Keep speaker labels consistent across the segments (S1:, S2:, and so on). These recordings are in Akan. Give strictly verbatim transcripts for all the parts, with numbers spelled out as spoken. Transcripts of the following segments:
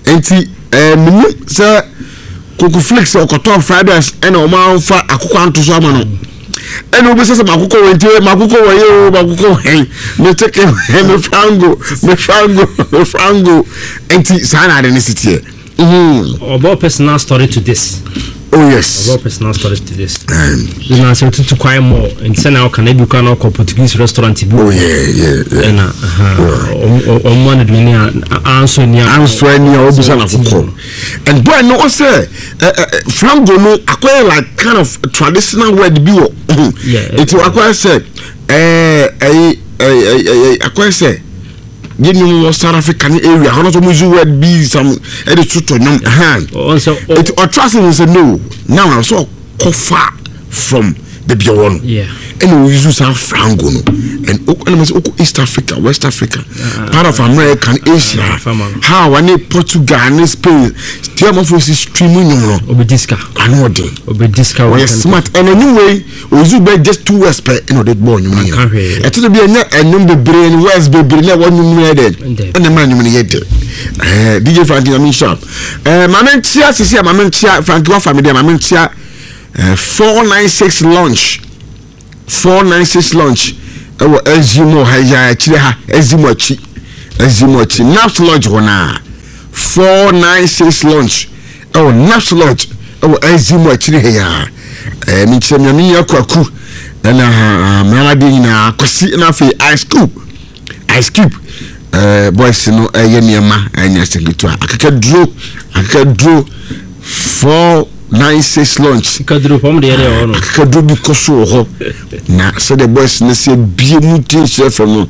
S1: enti eh mini say Coco Flix or Cotton Fried Rice and o man fa akoko anto so ama no ene obi sese makoko wente makoko wayo makoko hen me take me frango me frango me frango enti sana de necessity mhm
S2: about personal story to this.
S1: Oh yes.
S2: About personal stories to this. You know, so to quite more. And say now can I book an Portuguese restaurant?
S1: Oh yeah, yeah, yeah.
S2: And uh, on one of the answer near
S1: answer near Obisana Foko. And boy, no say frango no acquire like kind of traditional word biwo. Yeah. It will acquire say eh eh eh acquire say. You know, South African area, how not to use word be some edit to no hand. It or trust him say no. Now I saw far from the beyond.
S2: Yeah.
S1: And we use our frango no. And East Africa, West Africa, uh, part of America and Asia. Uh, how I need Portugal and Spain. Still of us streaming no.
S2: Obediska.
S1: I know them.
S2: Obediska.
S1: We are smart. And anyway, we use be just two aspect. You know that born you mean. It to be a number brain West be brain one you mean dead. And the man you mean dead. Eh, D J Frankie I mean sharp. Eh, my man chia sisi my man chia Frankie one family my man chia four nine six lunch. four nine six lunch. Ewo ezimo haya chire ha ezimo chi ezimo chi naps lodge hona four nine six lunch ewo naps lodge ewo ezimo chire ha eh mi chire mi yakwaku na mama bi na akosi na fe ice cube ice cube eh boys no eye niema anya segitu akakadro akakadro four nine six lunch
S2: kadro pom de ere ono
S1: kadro bi koso ho na so the boys na se bie mutin chef no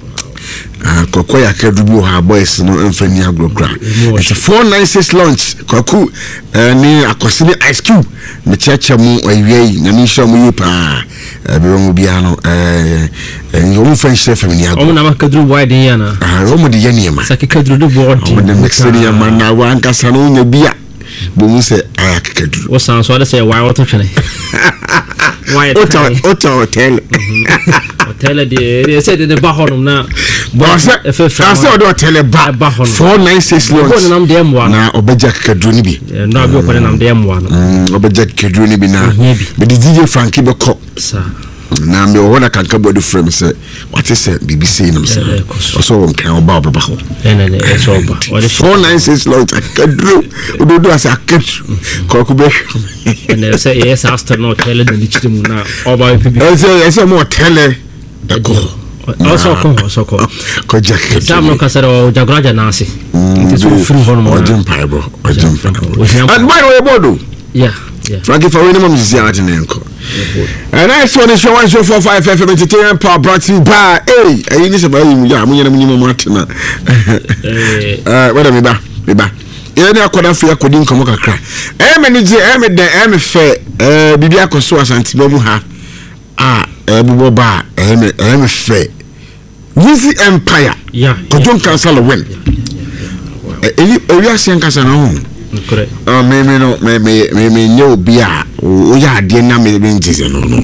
S1: ah kokoya kadro bi ho boys no emfani agrokra it's four nine six lunch koku ni akosi ni ice cube na chacha mu awie na ni sha mu yipa be mu bia no eh yo mu fan chef ni agro
S2: o na kadro wide yana
S1: ah o mu de yani ma
S2: saki kadro do board
S1: o de mixeri ya ma na wa nkasa no nya bia bomu se ayakadru
S2: o san so say why what twene why
S1: hotel hotel
S2: hotel de they said the ba honum na
S1: boss I say the hotel ba four nine six lunch na obeja kadru ni bi
S2: na bi ko nam de mo no
S1: obeja kadru ni bi na be D J Frankie be ko
S2: sa
S1: na me wona kanka body frame say what is say B B C nam say so won kan oba oba ho
S2: na na e so oba
S1: four nine six lunch kadru ododo as akadru ko ko be
S2: and say yes after no tele de lichimu na oba pibi
S1: e say say mo tele ko
S2: also ko so ko
S1: ko jacket
S2: sam no kasaro jagraja nasi it is free for mo
S1: odin paibo odin paibo and by the way bodo
S2: yeah yeah
S1: Frankie for winning mum zia ati nenko and I saw this show one zero four five F M entertainment power brought to you by hey ayi ni se ba yi mu ya mu nyana mu nyima mu atena eh wada me ba me ba e na akoda fe akodi nkomo kakra eh me ni je eh me den eh me fe eh bibi akoso asante ba mu ha ah eh bubo ba eh me eh me fe Wizzy Empire
S2: yeah
S1: kojon cancel win eh eli ewiase nkasa na ho
S2: correct
S1: ah me me no me me me nye obi a o ya ade na me be njize no no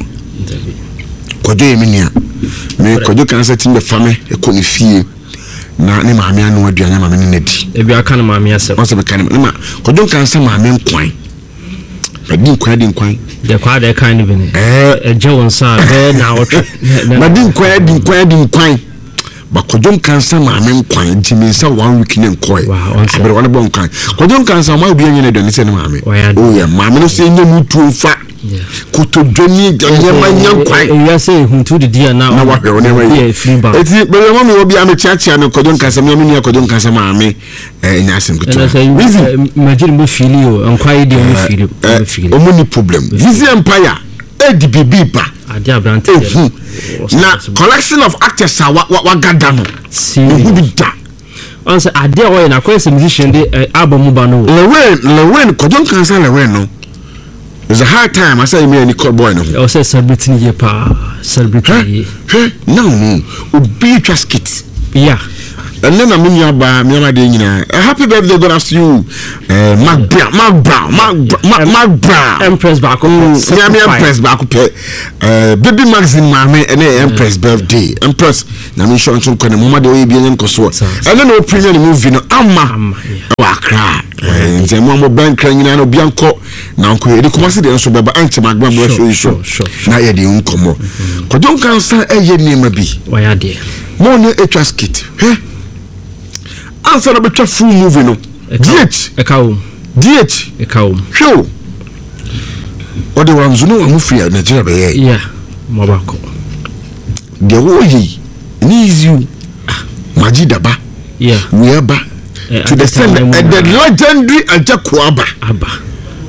S1: kojo emi nia me kojo cancel team be fame ekoni fie na ne maame anu aduanya maame ne nadi
S2: ebi aka na maame asem
S1: wasa be kan ma kojo cancel maame nkwan badi nkwan di nkwan
S2: de kwa de kan ni bi ne eh eje won sa be na wotwe
S1: badi nkwan di nkwan di nkwan bakojon kansa maame nkwan jimi sa one week ne nkoi abere wona bon kan kojon kansa ma obi anyene do ne se ne maame oh yeah maame no se nyemu tu fa kuto dwani nyema nyankwan
S2: ya se huntu de dia na
S1: wa hwe wona
S2: yeah free bar
S1: eti be yo mama obi amechiachia no kojon kansa me amini kojon kansa maame eh nya asem kuto
S2: Wizzy imagine mo feel you nkwan de mo feel mo feel
S1: o mo ni problem Wizzy Empire e di bibi ba
S2: ade abrante
S1: na collection of actors wa wa gada no who be da
S2: on say ade o na kwese musician de album ba no
S1: Lewen Lewen kojon kansa Lewen no it's a hard time I say me any call boy no
S2: o say celebrating ye pa celebrating ye
S1: no obi twa skit
S2: yeah
S1: and then I'm in your bar, a happy birthday, God ask you, Mark Brown, Mark Brown, Mark Brown,
S2: Empress back,
S1: Empress back, baby magazine, mammy, and Empress birthday, Empress, Namisha, and Kana, Mama, the way being Kosovo, and then no premium movie, no, Amma, Wakra, and the Mamma Bank, Crane, Bianco, now create a capacity, and so by Auntie Magma, sure, sure, now you're the uncommon. Kodon cancer, a year name be.
S2: Why are they?
S1: More than a trust kit, eh? Answer a bit of full movie, no. D H,
S2: a cow,
S1: D H,
S2: a cow,
S1: show. Or the ones who know I'm free at Nigeria,
S2: yeah, Mobako.
S1: The way needs you, Majidaba,
S2: yeah,
S1: we are back to the center and the legendary Ajakwaba.
S2: Abba.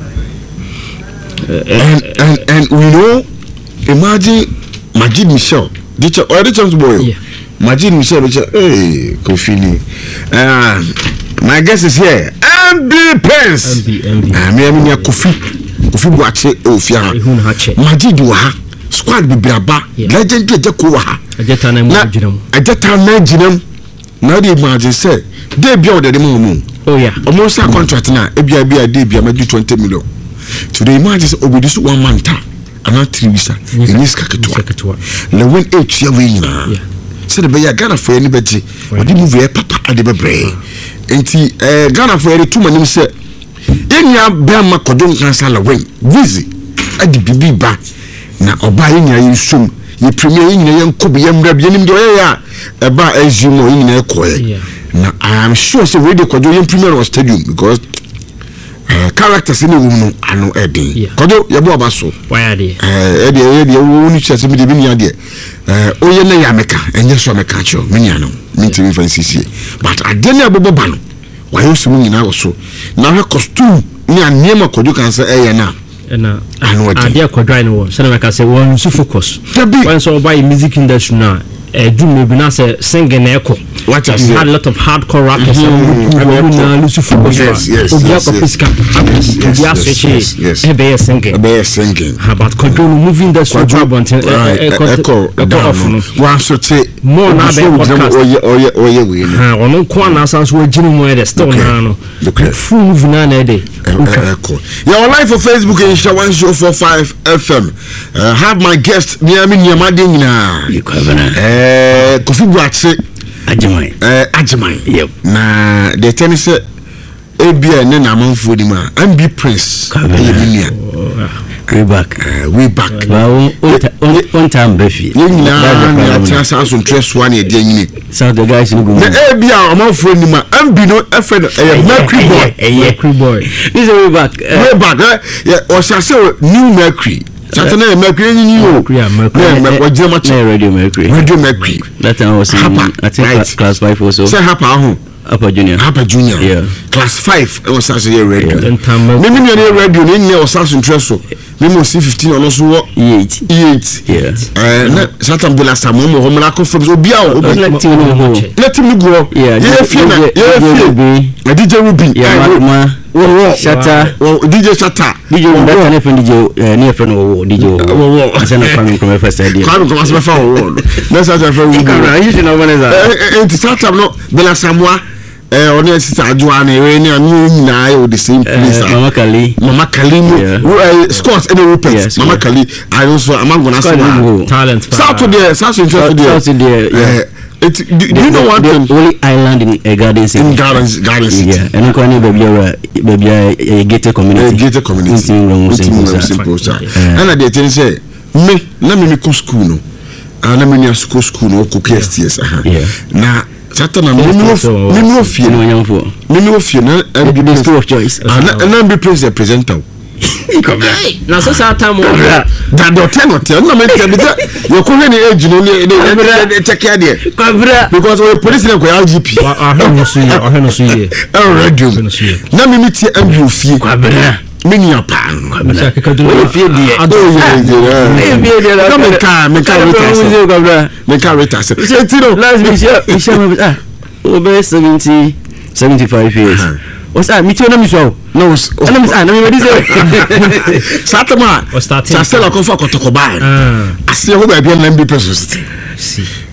S1: And, and, and we know, imagine Majid Michel, teacher or the chance boy.
S2: Yeah.
S1: Majid Michel, hey, Kofini. Uh, my guest is here. M B Pence.
S2: M B, M B.
S1: I mean, I Kofi. Kofi Boache, Ofia. Majid Waha. Squad Bibraba. Legendary Jakowaha.
S2: Ajeta na mjinam.
S1: Ajeta na mjinam. Now the imagine say, they be out the moon.
S2: Oh, yeah.
S1: Almost a contract now. Ebia Bia Debia, I do twenty million. Today, imagine Obidus one man time. Not three weeks. In this Kakatoa. Le win eight year winner. Said the Bay Ghana for anybody. But the movie Papa at the Bebre. And the Ghana for two men said, in your Bama Kodon Cansala win. Wizzy at the B B back. Now, or buying your soon. You premier in a young Kobe and Rabian Doya about as you know in a coy. Now, I am sure so radio Kodoyan Premier or Stadium because. Uh, characters in the woman are no Eddie. Kodo, Yabo Basso. Why are they? Uh, Eddie, Eddie, only chess with the Minia. Uh, Oyana Yameka, and yes, I'm a catcher, Miniano, meeting with N C C. But I didn't have a bobano. Why you swinging also? Now her costume, near Nema Kodu can say, eh, now. And I know what I dear Quadrano, Senaca say, one so focus. When so by music industry now. Uh, do maybe not say singing echo. What you had a lot of hardcore rappers and Lucy Focus. Yes, yes, yes, yes, yes, yes, singing, singing. But control moving the quadrant and echo one should say more now than or ye we or no corner sounds where Jim where the stone full moving on a day. Echo. Your life for Facebook and show one show for five F M. Have my guest near me near my ding now. You cover Eh, Kofi Boache Ajimai. Eh, Ajimai. Yep. Na the tennis say Ebia ne na manfo di ma. M B Prince. Way back. Uh, way back.
S3: Well, one time Befi.
S1: You know, na chance on trust one e dey nyini.
S3: So the guys no go.
S1: Na Ebia o manfo ni ma. M B no e friend eh Mercury boy.
S3: Mercury boy. This way back.
S1: Way back. Eh, yeah, o say new Mercury. Saturday Mercury ni you.
S3: Yeah, Mercury.
S1: Yeah,
S3: Radio Mercury.
S1: Radio Mercury.
S3: That time I was in, I think right. class five or so.
S1: Say Hapa ahu.
S3: Upper junior.
S1: Hapa junior.
S3: Yeah.
S1: Class five. I was actually radio.
S3: Yeah.
S1: Me me me radio. Me me was actually interested. Me mo C fifteen or so what?
S3: E eight.
S1: E eight.
S3: Yeah.
S1: Eh, na Saturday be last time mo mo mo la confirm. Obi a o.
S3: Let him go.
S1: Let him go.
S3: Yeah.
S1: Yeah, feel na. Yeah, feel. D J Ruby.
S3: Yeah, ma. Oh, Shatta.
S1: Oh, D J Shatta.
S3: D J that na friend D J near friend oh D J oh. Oh, say na family come first idea.
S1: Come come as my friend oh. Let's have a friend.
S3: You should know when is that.
S1: Eh, eh, Shatta no Bella Samoa. Eh, on your sister Joanna, we ni na you the same place.
S3: Mama Kali.
S1: Mama Kali. Scott and Rupert. Mama Kali. I also among gonna say
S2: talent.
S1: South to there, South interested there.
S3: South to there.
S1: It, do, do you know one thing?
S3: The only island in a garden city.
S1: In gardens, garden city.
S3: Yeah, and I'm going to be maybe a gated community.
S1: A gated community. And I did say, me, let me go school no. And let me school school no. Cook S T S.
S3: Yeah.
S1: Now, Satana, me no, me no fear. Me no fear. And be the school of choice. And then be president presenter.
S2: Na so sa tamu
S1: da do ten o ten na me tell me you ko any age no dey check here there because we police na ko L G P
S2: ahun so ye ahun so ye
S1: e radio na me meet M B ofie kwabra me ni apa
S2: kwabra
S3: we fie there
S1: ado ye
S3: fie there
S1: na me ka me ka reta kwabra me ka reta se ti no
S3: last me share me share ah over seventy seventy-five years. What's that? Me too. No, me so.
S1: No,
S3: no, me. Ah, no, me. What is it?
S1: Satama.
S2: What's that?
S1: Just tell a comfort to Kobai. I see who be be N B P. See.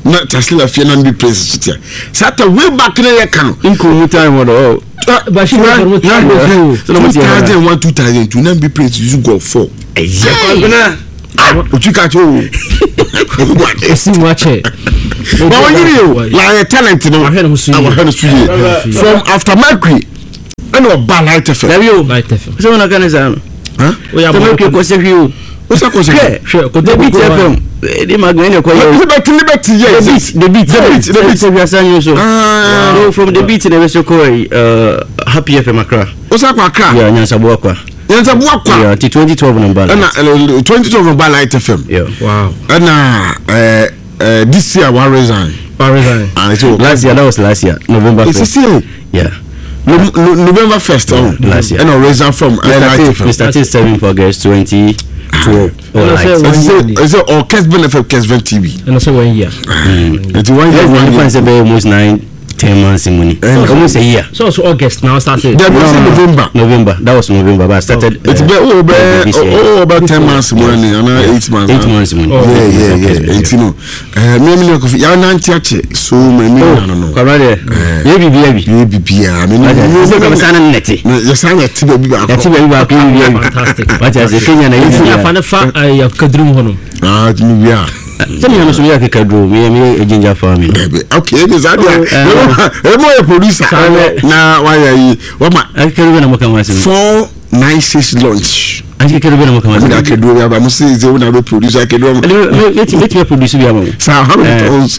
S1: na tasila fie na be place sitia sata way back na ye kan
S3: inko time what oh
S2: ba shi na mo time
S3: so no
S1: two thousand one two thousand two na be place you go for
S3: na
S1: o chika cho
S2: esi mo ache
S1: ba woni yo la talent no
S2: ahwe no suye
S1: ahwe no suye from after Mercury and o ba light effect
S3: there you
S2: light effect
S3: so na kan sa
S2: huh o ya
S3: mo ke ko se hiu
S1: o sa ko se
S2: hwe ko de
S3: beat F M di magane ko yo
S1: liberty liberty yes
S3: the beat the beat the beat we are saying so so from the beat na we so ko uh Happy F M Accra
S1: o sa kwa Accra
S3: yeah nyansa bo akwa
S1: nyansa bo akwa
S3: yeah ti twenty twelve number
S1: na twenty twelve number light F M
S3: yeah
S2: wow
S1: na eh uh, this year one resign
S2: one resign
S3: and so last year that was last year November first
S1: it's this
S3: yeah
S1: no, no, November first oh
S3: last year
S1: and a resign from
S3: we started seven for August twenty twelve oh like
S1: is it or Kesben F M Kesben T V
S2: and also one year
S1: it's one year
S3: one year be almost nine ten months in money almost a year
S2: so so August now started
S1: that was in November
S3: November that was November but I started
S1: it's be oh be oh about ten months money and eight months
S3: eight months money
S1: yeah yeah yeah and you know eh me me ko ya na ntiache so me me no no
S3: kwabade ye bibia bi
S1: ye bibia I mean
S3: you come sana neti
S1: ya sana ti be bibia
S3: ya ti be bibia ko bibia
S2: fantastic
S3: what is Kenya na
S2: yi ya fa na fa ya kadrum hono
S1: ah ti bibia
S3: tell me no so ya ke kadrum me me ginger family
S1: okay this idea e mo e producer na wa ya yi wa ma
S3: akere na mo kan wase
S1: four nine six launch
S3: akere na mo kan wase
S1: na kedo ya ba mo say ze na do producer kedo
S3: let let me produce bi am
S1: sa how many tons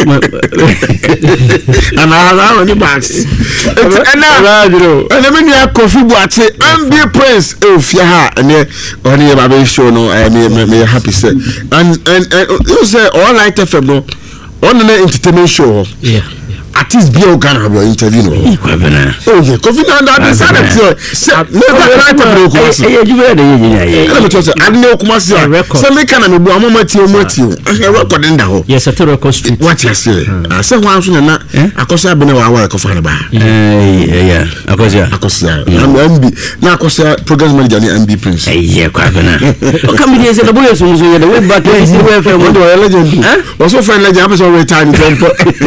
S1: ana ana ni box ana ana me ni Kofi Boate Ambie Prince e ofia ha ene oni e ba be show no me me happy say and and you say all night F M no on an entertainment show
S2: yeah
S1: at least be Ghana have your interview no oh yeah Kofi na that is that say never right to go kuma say
S3: eh you be dey yin
S1: ya let me tell you I know kuma say say me kana me bu amama ti o mati o record nda ho
S2: yes at record street
S1: what you say say wan so na akosa abene wa wa Kofi na ba
S3: eh yeah akosa
S1: akosa M B na akosa program manager ni M B Prince
S3: eh yeah kwa bana o kam bi say the boy so so the way back to see where from
S1: what the legend o so friend legend am so retire ni tempo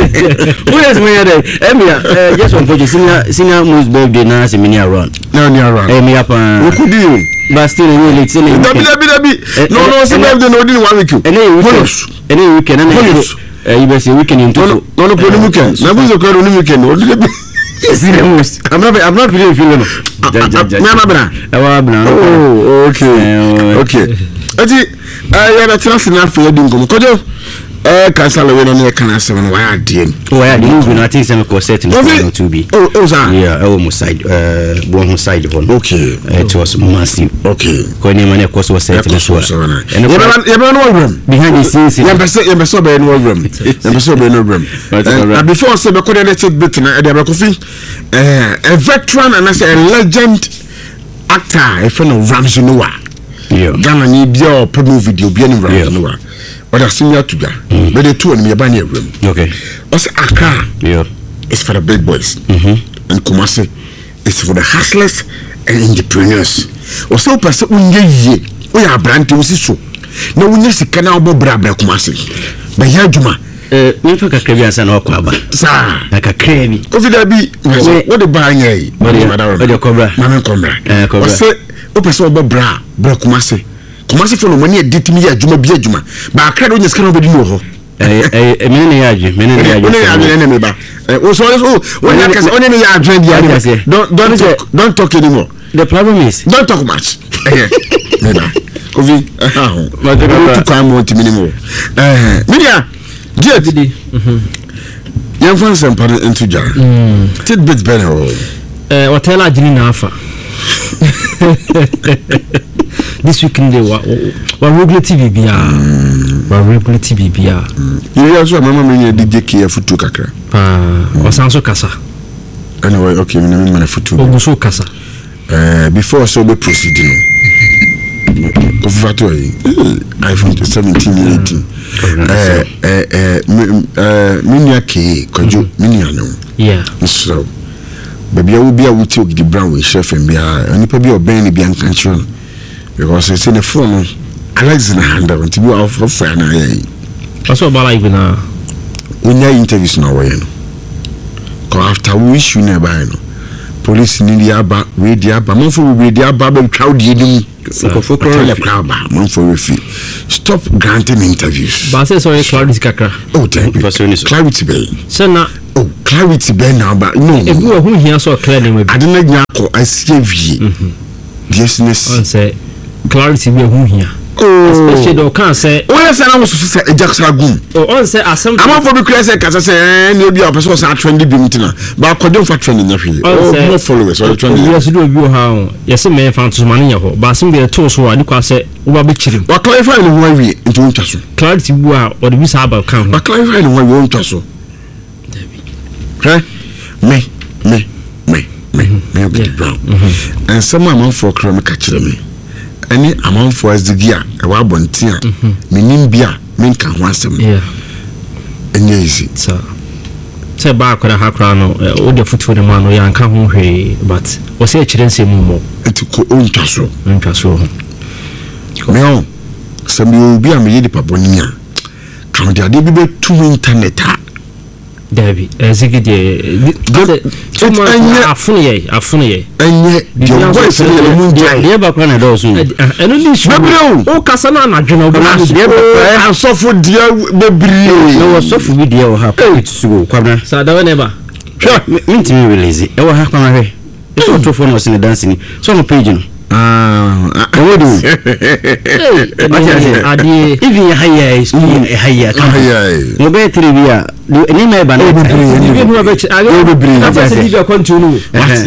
S3: me there emia eh just one for senior senior most birthday na se mini around
S1: na ni around
S3: eh me apa
S1: o ku di
S3: but still we late say
S1: dabi dabi dabi no no se birthday no din one week
S3: ene weekend ene weekend na eh you be say weekend into
S1: no no no no weekend na bu zo ko no weekend o di dabi
S3: serious i'm not i'm not feeling feeling no
S1: me na bra
S3: e wa bra
S1: oh okay okay ati eh ya na trust na fa yedi ngom kojo eh kansala we no ne kana se no wa adie
S3: oh ya the movie na think say me ko set no to be
S1: oh oh sir
S3: yeah I almost side uh one side one
S1: okay
S3: it was massive
S1: okay
S3: ko ni mane ko so set no so
S1: and you be no room
S3: behind the scenes
S1: you be say you be so be no room you be so be no room and before say be ko dey check bit na e dey be Kofi eh a veteran and as a legend actor if no Ramsey Noah
S3: yeah
S1: Ghana ni bia o promo video bia ni Ramsey Noah Oda senior to ga but the two and me ba na room
S3: okay
S1: also Accra
S3: yeah
S1: it's for the big boys
S3: mhm
S1: and Kumasi it's for the hustlers and entrepreneurs also person unye yie o ya brand o si so na unye sika na obo bra bra Kumasi ba ya djuma
S3: eh me fa kakra bi ansa na okwa ba
S1: sa
S3: na kakra bi
S1: Kofi da bi what the buy here
S3: what the cobra
S1: mama cobra
S3: eh cobra
S1: o say o person obo bra bra Kumasi Kumasi for no money edit mi ya djuma bi adjuma ba akra do nyesika no be di no ho
S3: eh eh me ne ya adwe me ne ya adwe
S1: me ne ya adwe ne me ba o so so when you can only ya adwe dia don't don't talk don't talk anymore
S3: the problem is
S1: don't talk much eh me ba Kofi ah ho ma de to kan mo ti minimum eh media jet
S2: mhm
S1: yan fan sem par into jar tit bit better
S2: eh hotel ajini na afa this weekend they wa wa regular T V bia wa regular T V bia
S1: you also mama me need D J K futu kakra
S2: pa o sanso kasa
S1: anyway okay me me na futu
S2: o so kasa
S1: eh before so be proceed no of fato yi iPhone seventeen eighteen eh eh eh minia ke kwajo minia no
S2: yeah
S1: so baby I will be a wuti ogidi brown we chef and bia onipa bi oben ni bia nkan chiro because it's in the phone Alex na handle to be off of fire na yi
S2: also about like na
S1: unya interviews na way no ko after we issue na buy no police ni dia ba we dia ba man for we dia ba be crowd ye nim ko for crowd ba man for refi stop granting interviews
S2: ba say sorry clarity kakra
S1: oh thank you clarity be
S2: so na
S1: oh clarity be na ba no
S2: e bu hu hia so clear ni we
S1: ade na nya ko asie vie business
S2: on say clarity be hu hia
S1: oh
S2: especially do can say
S1: o le say na mo so say ejaksa gum
S2: oh on say asem
S1: am for be clear say kasa say na obi a person say trendy bi mtina ba kodon fa trendy na hwe oh more followers or trendy
S2: yes do obi o ha yes me fan to man nya ho ba asem be to so ani kwa say wo ba be chirim
S1: wa clarify no ho awie nti won twa so
S2: clarity bu a o de bi sa ba kan
S1: ba clarify no ho awie won twa so he me me me me me be brown and some am for kram ka kire me any amount for as the gear e wa bonti a menim bia men kan ho asem
S2: yeah
S1: and easy
S2: so say ba akora ha kra no o de futu ne ma no ya nka ho hwe but o say kire nsem mo
S1: enti ko on twaso
S2: on twaso
S1: me on some you be am yedi paboni a kan de ade bi be tu internet a
S2: Debbie, as you get the afun ye, afun ye,
S1: and yet your voice in the moon,
S3: never can I do so.
S2: And only show oh, Cassana, General,
S1: I'm so for dear baby.
S3: No, was so for video or happy to go, Corner.
S2: Sada never.
S3: Mean to me, lazy. I will have my way. It's not too fun was in the dancing. So I'm a pigeon. Ah, I do. Even a higher is a higher. No better trivia. Any member, I will be continue.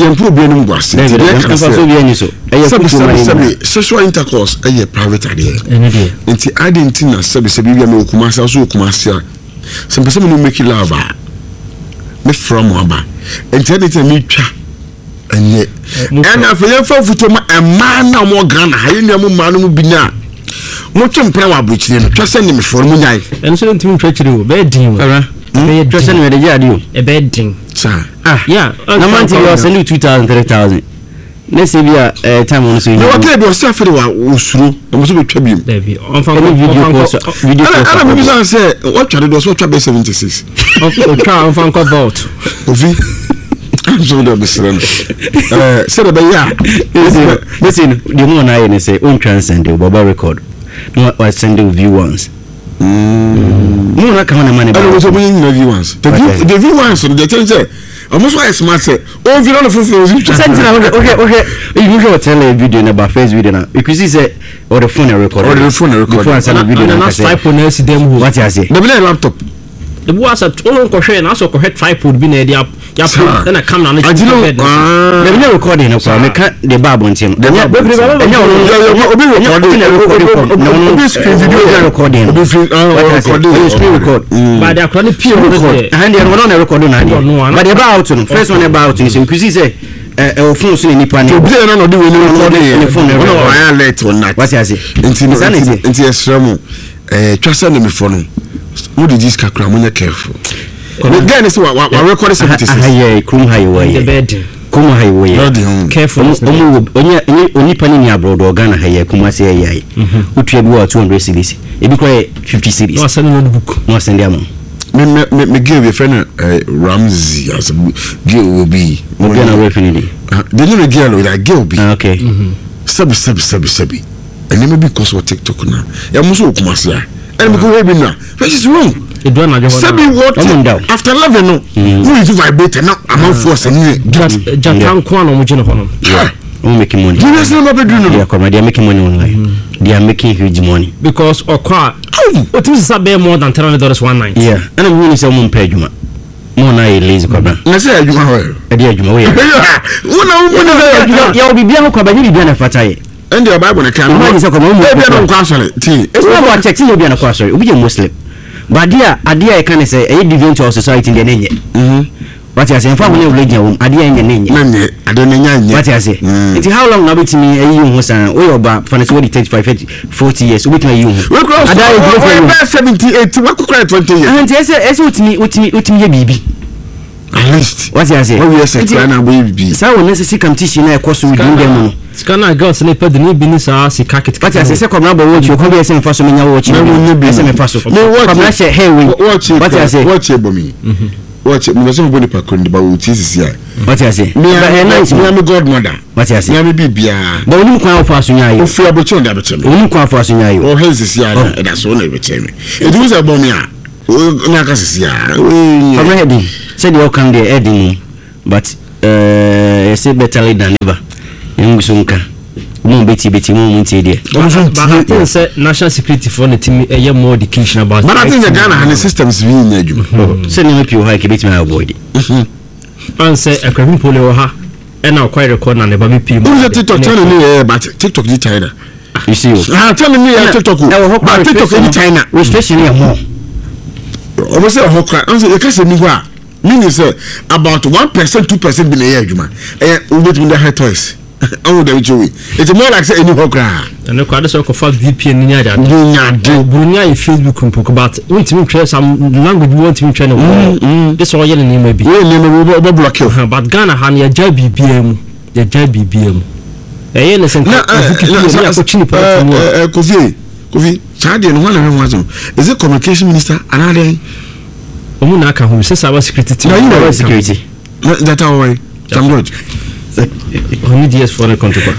S1: Sexual intercourse, a private idea. And I didn't think that Sabia no Kumasa, so Kumasia. Some person will make you love. Me from Wamba. And tell it to me. And yet, and if you fall for a man no more gun, I know man will be now. Motum Prawa Bridge, just send him for moonlight.
S2: And so to church you, bedding,
S3: just send me the yard, a bedding, sir. Ah, yeah, no man till you send you two thousand, three thousand. Let's see, a time on the no, okay, but suffer was through, and was a tribute. Baby, on video, video. I don't say, what child was what I seventy-six. Okay, try on vote. So the Mister Uh, said about yeah. Listen, the more I say, on transcend the Baba record. No, I send you view once. No, not kind of money. I was winning the view once. The view, the view once on the change. Almost like smart say, oh, you don't know for okay, okay. You can tell a video about face video now. You can see say, or the phone record, or the phone record. Before I send a video, and I type on S them who what I say. The laptop. The boss at all question also correct tripod be near the up. Then I come down. I know. The video recording of the Bible on him. The video recording. But they are calling pure record. And they are not recording. But the about first one about is because he say a phone in Nippon. You don't do any recording. The phone. No, I let on that. What I say? Insanity. Into a shramo. Trust me for no. What did this calculate? I'm careful. Again, it's what I record seventy-six. High, Krum Highway. The bed. Kuma Highway. Careful. Only only penny abroad or Ghana High, Kumasi Yai. Who trade war two hundred cities. It be quite fifty cities. No, send on the book. No, send them. Me me give a friend Ramsey as a girl will be. We're gonna wait for you. The name of girl with a girl be. Okay. Sabi, sabi, sabi, sabi. And then maybe because of TikTok now. Yeah, most of Kumasi. And because we've been now. Which is wrong. Sabi what after eleven no no is vibrate now amount force and Japan kwano mo jino hono yeah we making money you know what they do no they are making money online they are making huge money because okwa what is sabe more than three hundred dollars one night yeah and we need say mo pay adwuma mo na e lazy kwabra na say adwuma ho e dey adwuma we una una ya obi bia ho kwaba ni bia na fata ye and the Bible na kan mo say kwaba mo bia na kwa sorry ti it's not about check see bia na kwa sorry obi je muslim. But dear, idea I can say a dividend to our society in the name. Mhm. What I say, if I want to religion, idea in the name. I don't know. What I say. It's how long now with me a you was an oil bar for what it takes five forty years with my you. We cross. I die seventy-eight. What could cry twenty years? And yes, as with me, with me, with me, baby.
S1: at least
S3: what you say
S1: what we say na boy bi
S3: sa wo necessary competition na e cost within them no
S2: scanner girls na pedi ni bi ni sa si kaket
S3: what you say say come na bo watch ko be say faso menya watch me say me faso come na share hey we
S1: what you say watch ebo mi watch me say bo ni pa kon di ba wo ti sisi ai
S3: what you say
S1: me am godmother
S3: what you say
S1: me am bibia
S3: ba oni kwa faso nya yi
S1: o fi abocho nda beche me
S3: oni kwa faso nya yi
S1: o he sisi ai e da so na beche me e du say bo me a o na ka sisi ai
S3: come heading say the can dey heading but uh say better late than never ngusunka mo beti beti mo munti dey
S2: but I think say national security for the team e more education about
S1: but I think the Ghana and the systems we in adwuma
S3: say no pure high beti me avoid
S2: and say e kwabin pole wo ha e na quite record na never be pim
S1: who TikTok channel ni but TikTok di China
S3: you see
S1: ah tell me ya TikTok but TikTok in China
S3: restriction here more
S1: almost say hokra and say e ka say ni ho a meaning say about one percent two percent be na ya adwuma eh we bet me the high toys oh the joy it's more like say any hokra
S2: and the kwade so ko fa V P N ni nya da
S1: nya de
S2: burunya e Facebook mpo but want me try some language we want me try no this all yele ni ma bi
S1: we ni no we block you
S2: but Ghana han ya ja bibia mu ya ja bibia mu eh yele sen ko ko chini pa mu
S1: eh Kofi Kofi chade no wana ho azo is it communication minister another
S2: omu na aka ho se cyber security team
S1: cyber
S3: security
S1: that away Sam George
S2: only D S for the control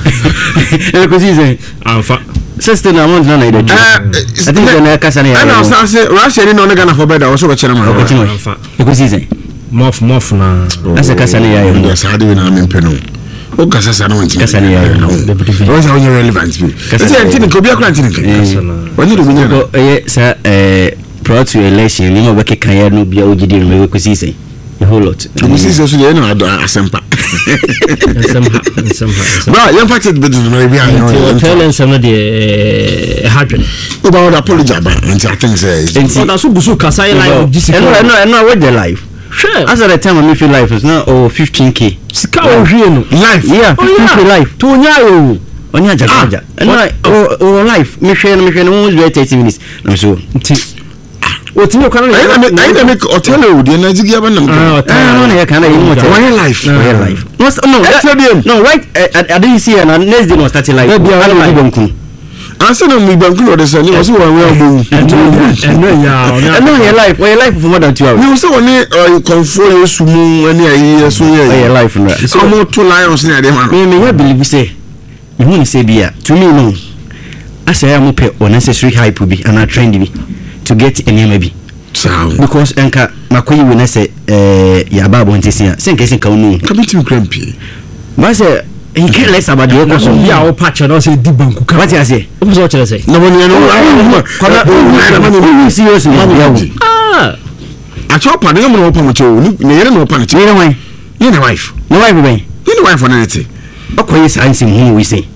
S3: e ko si say
S2: anfa
S3: sister na mo na na ide I think na ka sa na ya
S1: ana sa say Russia ni no na Ghana for bed o so be chere ma
S2: anfa
S3: e ko si say
S2: mof mof na
S3: asa ka sa na ya
S1: yo sa de na me peno o ka sa sa na wonti
S3: ka sa na ya
S1: o sa onye relevant bi say ntini ko bia kra ntini ka sa na onye do nya
S3: ko eh sa eh pro to election ni mo be kan ya no bia o gidi no me ko si say a whole lot
S1: ko si say so dey na asempa
S2: asempa asempa
S1: ba yan fact be do na bia
S2: yo tell us some the hadwen
S1: o ba apology ba nti I think say
S2: so da so gusu kasa live
S3: this no no no with the live sure as at the time me feel life is now oh fifteen k
S2: sika o hwie no
S3: live yeah fifteen k live
S2: to nya yo
S3: onya jaja no oh live me hwie no me hwie no almost be thirty minutes na so nti o ti no kana
S1: na na make hotel o de na jigi aba nam
S3: ah no na ya kana yin hotel
S1: why life
S3: why life no no no right I didn't see and next day was starting like I don't know
S1: answer no mi banku no de say ni so wan we obo
S2: no ya
S3: no your life your life for more than two hours
S1: you say oni control yesu mu ani ayi so ye
S3: your life no
S1: so mo to lions ni ade ma
S3: me me ya believe say me hu ni say bia to me no asa ya mo pe unnecessary hype bi and a trend bi to get any maybe
S1: sound
S3: because enka makoyi we na say eh ya babo ntisia senke senka unu
S1: kabiti crampi
S3: ba say he can't let somebody go so
S2: ya o patch no say di banku ka
S3: what you say
S2: o so chere say
S1: na boni no
S3: kona o seriously
S2: ah
S1: a chopa no mo pa mo che o ni yere no pa no che
S3: ni why
S1: ni na wife
S3: no wife be
S1: ni wife na nete
S3: okoyi sansi mu we say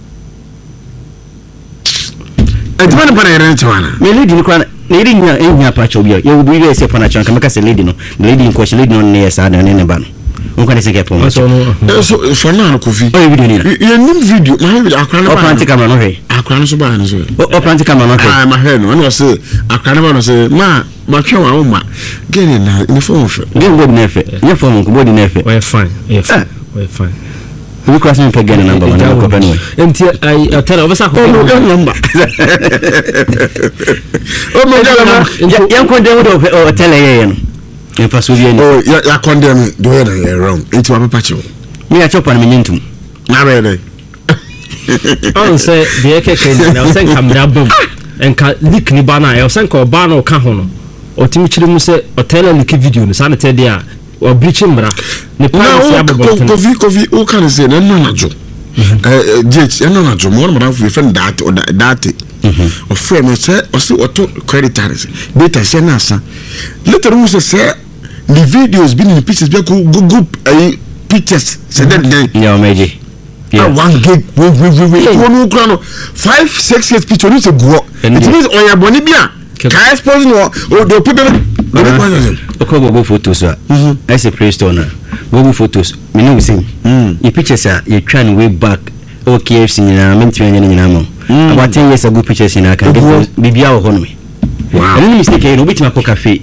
S1: e di man pa na yere che wana
S3: me lady ni kwa na yere nya enya patch obi ya wo bi we say pa na chan ka make say lady no lady in question lady no ne sa na ne ne ba no on connaît ce qu'il pour
S2: so no
S1: so for now Kofi
S3: oh video ni
S1: you nim video my video akran
S3: ba planti camera no he
S1: akran so ba no so
S3: o planti camera no he
S1: ah my head no no say akran ba no say ma ma twa wa ma gene na ni phone fe
S3: game body na fe your phone ko body na fe
S2: we fine yeah we fine
S3: we cross me pe gene number one ko pe no
S2: mt I tell over sa ko
S1: number
S3: o mo gele yan ko de o tell ye no in faso bi
S1: oh ya ya condemn do you na wrong into my patch
S3: me ya chop an me ntum
S1: na be dey
S2: on say the keke na say camera bom enka leak ni bana e say ka ba na ka ho no o timi chiri mu say o tell leak video no sana te dia o breach mbra ni privacy abobot
S1: no Kofi Kofi o kan say na na najo eh je na najo mo na fu friend that or that o friend say o say auto creditors data say na sa later mu say the videos been in the pictures be go go pictures say that then
S3: yeah meji
S1: yeah one gig we we we one no five six years picture no say go it means on your body bia ka expose no o do people
S3: o ko go photos ah I say play store na go photos me no say the pictures are you trying way back o K F C na mentwe nyina nyina mo about ten years ago pictures in aka bibia o hono me
S1: wow
S3: any mistake you no bit my cafe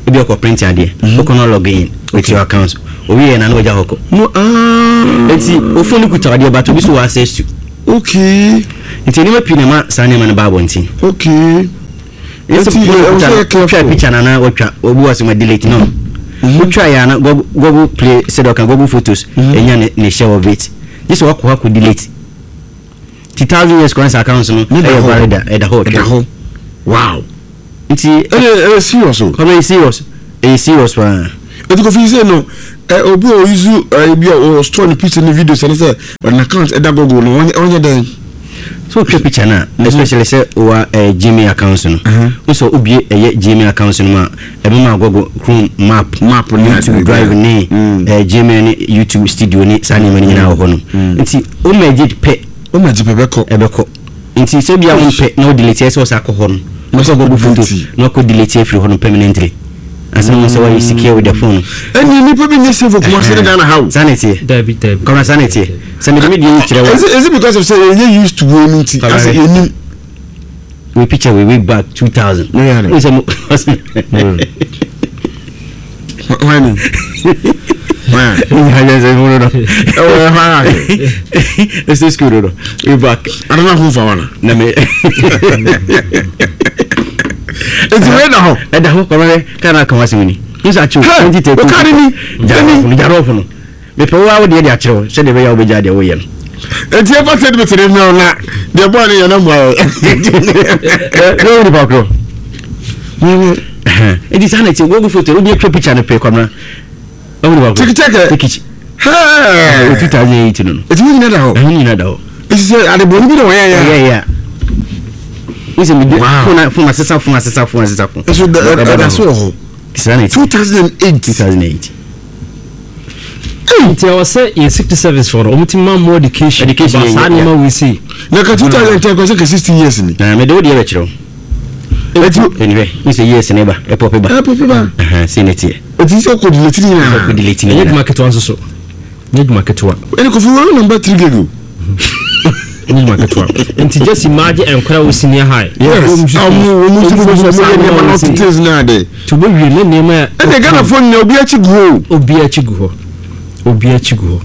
S3: e be ko print ade o ko no log in with your account o we na no ja hoko
S1: no ah
S3: enti o phone ku tawade ba to bi so access to
S1: okay
S3: enti ni ma pin ma sane ma na ba bonti
S1: okay
S3: enti o twa picture na na o twa obu wase ma delete no o twa ya na Google Play said okay Google Photos enya ne share of it this work ko ko delete two thousand years current account no e valid e da ho
S1: wow
S3: enti
S1: e serious o
S3: come serious e serious one
S1: e to fi say no e obi o use e bi o store the picture in video say say on account e da Google no onye den
S3: so ke picture na especially say o Gmail account no so obi e Gmail account no ma e ma Google Chrome map
S1: map ni
S3: drive ni e Gmail ni YouTube studio ni sani mani na ho no enti o ma je pe
S1: o ma je pe be ko
S3: e be ko enti se bia won pe no delete so sa ko ho no no so Google photo no ko delete free ho no permanently as long as you are secure with the phone
S1: and you need to be safe for come say Ghana how
S3: sanity
S2: David David
S3: come sanity send me the picture
S1: is it, is it because of say you used to go into as you need
S3: we picture we way back two thousand
S1: yeah no when man
S3: yeah say no no
S1: oh ha
S3: it's this good no we back
S1: I don't know who for one
S3: na me
S1: it's way now
S3: e da ho ko re kana kan wase ni is achu twenty thirty
S1: o kare ni
S3: jani jaro funu me pe wa wo de de achu se de be ya wo be ja de wo ye no
S1: enti e fa se de betere no na de bo ani ya na mo
S3: no ni ba ko e di sana ti Google photo o di twa picture na pe ko na o ni ba ko
S1: tik tik
S3: tik
S1: ha
S3: two thousand eight no
S1: it's we na da ho
S3: ni na da ho
S1: it's say ade bo ni bi do ya ya
S3: yeah yeah is me phone phone assessor phone assessor phone assessor phone
S1: so that so ho two thousand eight
S3: two thousand eight
S2: Until I was say in sixty service for Omutima more education
S3: education
S2: ma we see
S1: na ka two thousand ten ko say sixty years ni
S3: na me do de lecture anyway we say yes neighbor e pop ba
S1: e pop ba
S3: eh see net here
S1: it is so could delete ni na
S3: could delete ni
S2: na market one so need market one
S1: e ko fu number three gego
S2: need market one and just imagine enkwara we senior high
S1: yes amu we mu tu so so na notices na de
S2: to be really name e
S1: de Ghana phone na obi achi go
S2: obi achi go obi achi go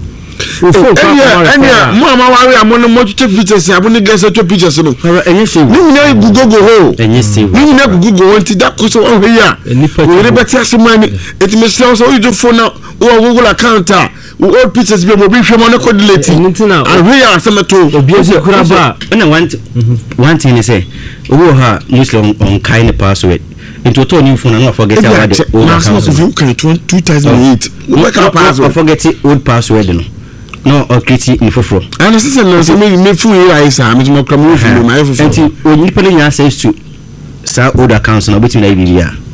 S1: enya mo ama ware amo no mo check pictures abo ni gesa to pictures no
S3: enye se
S1: ni na gugogo ho
S3: enye se
S1: ni na gugogo wonti da ko so o hia we re beti asemani it me say so you phone na o Google account a o pictures be mo bi hwe mo na ko delete
S2: ntina
S1: and we are asemeto
S2: obi achi kura ba
S3: na one one thing is say owo ha muslim on kind password into to new phone and not forget about the old account
S1: so you can two thousand eight we can password
S3: forget old password no no or create in for
S1: and this is no so me me full here is am me come move from my for
S3: enti oni pe nya access to sa old accounts na between I B ya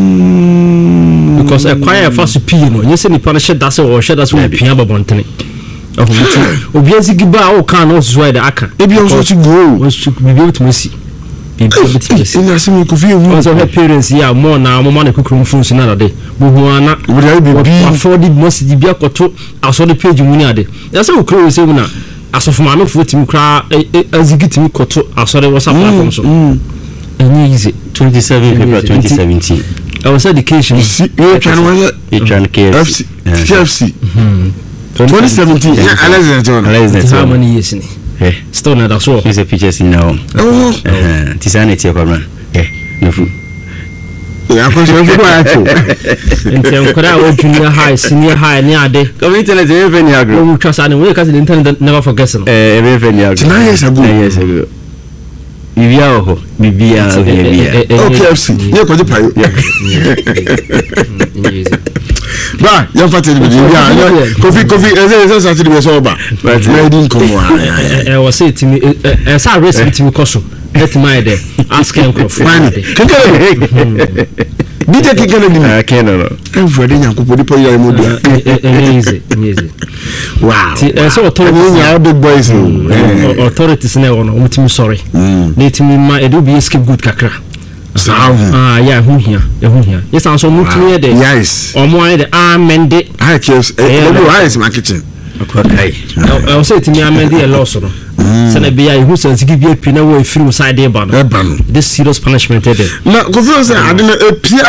S2: because acquire first P no you say ni pa na share that or share that we pia babontene obi azigiba o kan no so the aka
S1: e bi on so go
S2: o so bi bi to mesi bi bi to mesi
S1: ina se me ko fi ewu
S2: so her parents ya more na mo na kukuru phone so na de bo hu ana
S1: we dey be
S2: afford the message bi akoto aso the page mu ni ade ya say ukuru say na aso fo ma me fo tim kra azigitimi koto aso the WhatsApp platform so any easy
S3: twenty-seven February twenty seventeen
S2: I was education
S1: you trying to
S3: you trying to K F C
S1: K F C twenty seventeen yeah Alex John
S3: Alex
S2: how many years ni
S3: eh
S2: still na that's all
S3: is a pictures now
S1: oh
S3: eh tisanity kwa eh no fu
S1: ya ko so fu ba acho
S2: enti nkora o junior high senior high ni ade
S3: community na je fe ni agro
S2: we trust and we cause the internet never forgets no
S3: eh e fe ni agro
S1: nine years ago
S3: nine years ago bibia oho bibia oho bibia
S1: okay K F C ye ko je payo ba ya fati ni bibia kofi kofi eze eze sa ti be so ba na din ko mo
S2: eh was say timi eh sa recipe timi koso let my there ask him for
S1: money kekere D J kekere ni
S3: na keno no
S1: everybody nyankopo di po ya mo dia
S2: easy easy
S1: wow
S2: eh so authorities
S1: ya big boys
S2: authorities na wono umtimi sorry na timi ma e do be escape good kakra ah yeah hu hia e hu hia yes an so mutimi e de
S1: yes
S2: omo e de amende
S1: hi K F C eh no hi is my kitchen
S3: akwakai
S2: I was saying to me, I made the loss. Sana be I who says give you a pin away through side the ban. This serious punishment.
S1: Now, confuse I didn't appear.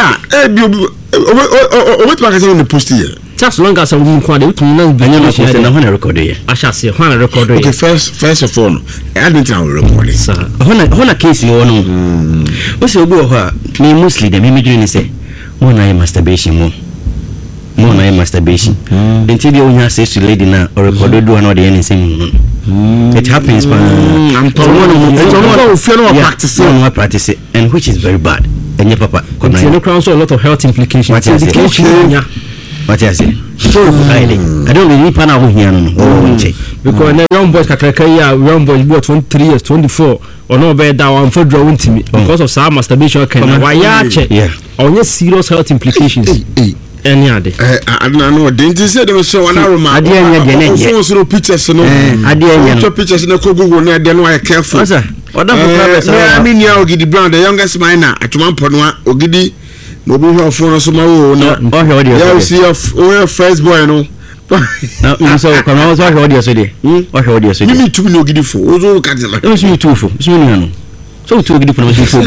S1: What magazine on the post here?
S2: Just long as I won't quite it. I
S3: record it.
S2: I shall see when I record
S1: it. Okay, first, first of all, I didn't record it, sir.
S3: On a case, you know, what's your go? Me mostly the mimicry is say, more I masturbation more. More I masturbation. Until you only say to lady now or record do another anything. It happens, but I'm practice it, practice it, and which is very bad. And your papa,
S2: continue crown so a lot of health implications.
S3: What I say? What I say? I don't really pan out here.
S2: Because the young boys, Kakaya, young boys, what twenty-three years, twenty-four, or no better down for drawing to me because of some masturbation. Can why yeah, only serious health implications. Any other?
S1: I don't know. Didn't you say there was so one hour? I didn't know pictures. No, I didn't know pictures in the Google. Then why careful? I mean, you Ogidi Brown, the youngest miner at one point. Ogidi, no be here for us. No, you see your first boy. No,
S3: so come on. What audio today? What audio today?
S1: Me too. No Ogidi for. Ozo Kadzela.
S3: It was me too for. It's me no. So to Ogidi for me too.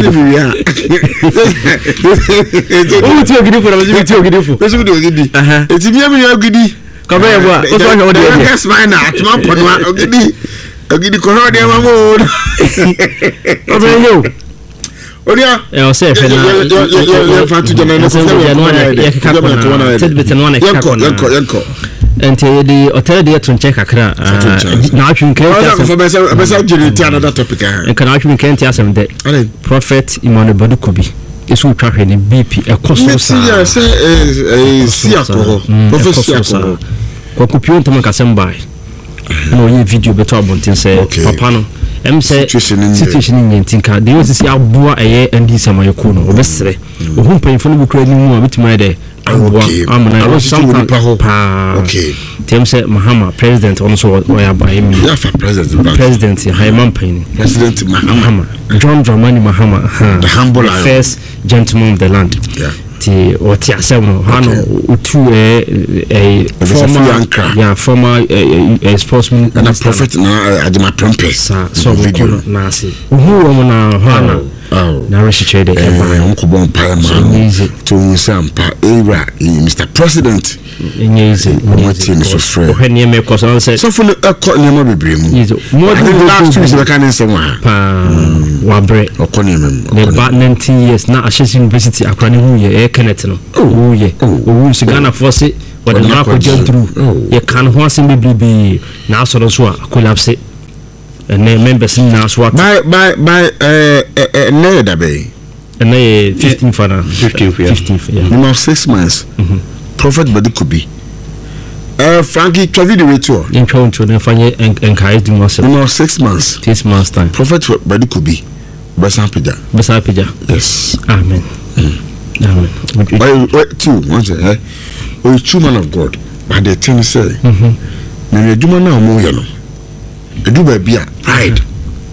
S3: Oh, to Ogidi for me too. Ogidi for.
S1: Let's do Ogidi. Uh-huh. It's me. Me Ogidi.
S3: Come here, boy. What's what audio?
S1: The youngest miner at one point. Ogidi. Ogidi kono de mamo.
S2: Obe yo.
S1: Odia.
S2: E o se fe na.
S1: Ya fa tu jana na se
S2: ya ka ka. Tidbit no na ka ka.
S1: Yanko yanko.
S2: Ente di hotel de tun check akra. Na atwin kan
S1: ya. For be say be say generate another topic.
S2: En kan atwin kan ya sem de. Prophet Imanu Badukobi. Esu twahwe ni B P e koso sa.
S1: Ya say eh si akoro. Prophet si akoro.
S2: Ko kupio ntama kasem bai. No ye video beto abontin say papa no em say situation ni ntinka de yo sisi aboa eye ndi samayeko no obesere ohun panfo no bukura ni mu a bitima de aboa amana no something pa
S1: okay
S2: tem say Mahama president on so oya ba emi
S1: ya fa president
S2: president Haiman Paini
S1: president Mahama
S2: John Dramani Mahama
S1: the humble
S2: first gentleman of the land
S1: yeah
S2: ti oti asem hano utu eh eh former yeah former eh sportsman
S1: and a prophet na adima trumpet
S2: so video na see who wo na hana na research de e ba
S1: won ko bon pa ma to nsampa era Mister President
S2: enyeze
S1: Martin so free
S2: o hene me ko so say
S1: so for the nyama bebre mu
S2: more
S1: than last two we can say one
S2: pa wa bre
S1: o ko nyama
S2: the about nineteen years na Ashesi University akra ne hu ye e Kenneth no o ye o hu sigana force what the mark go through ye kan ho asem bebre na so so a collapse and then members na so
S1: by by by eh eh na da be
S2: and then fifteen for na
S3: fifteen for
S2: fifteen yeah
S1: no six months Prophet Badukobi uh Frankie Travi the way tour
S2: in control na fanye encourage the muscle
S1: no six months
S2: six months time
S1: Prophet Badukobi Besa Pija
S2: Besa Pija
S1: yes
S2: amen mm. amen
S1: wait, wait two one say eh oh true man of God but the thing say mhm na me aduma na omo ye no edu ba bia pride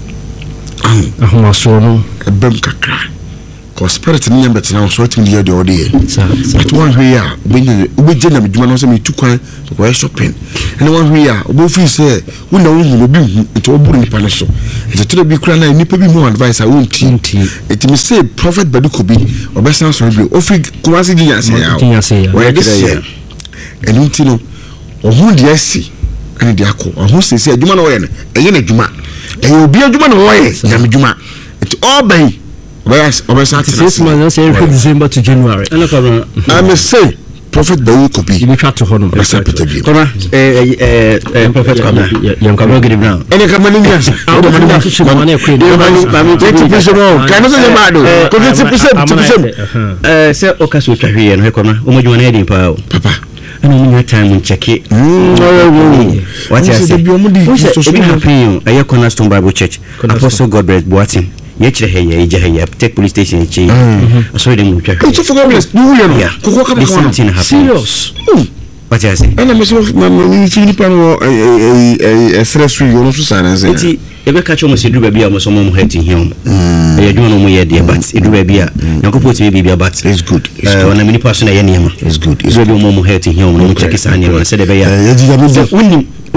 S1: ah
S2: ahoma so no
S1: ebem kakra cause spirit ni nyam betena so atimi ye de ode but one here benye obeje na meduma no so me tukwan ko shopping and one here obo fi say we na hu obi hu nti oburu nipa ne so nti to bi kura na nipa bi mo advice a wonti it me say Prophet Badukobi obesan so bi ofi kumasi ginya say ya we dey say and nti no ohun de asi ani de akọ ohun se say aduma na wo ye no eye na aduma eye obi aduma na wo ye nyam aduma it all by Yes, obesa
S2: six months say December to January.
S1: I may say Prophet Badukobi.
S2: You be try to hold on.
S3: Come on, eh eh eh Prophet Kabla. Yam Kabla Gidi Brown.
S1: Any kamani nyasa.
S2: How the money to money kwe.
S1: twenty percent more. Can you say mado? twenty percent, two percent.
S3: Eh say okaso twahwe no hekoma. Omodwuma na edin pa.
S1: Papa.
S3: Ana munya time check it. What you say? It happen. Aye Cornerstone Bible Church. Apostle Godbless Boatin. Yechre heye eje take police station eche so dem twa
S1: so for God bless do you know kokko ka
S3: ba
S2: serious
S3: what you say
S1: ana me so me fini pan wo eh stress free you so sana say
S3: enti ebe ka cho mo se du ba bia mo so mo hate him eh adwuma no mo ye de but edu ba bia yankopɔ ti bia but
S1: it's good
S3: eh ona me ni person na ye niam
S1: it's good
S3: it's really mo mo hate him no check isa niam say de be ya
S1: eh ya me
S3: unim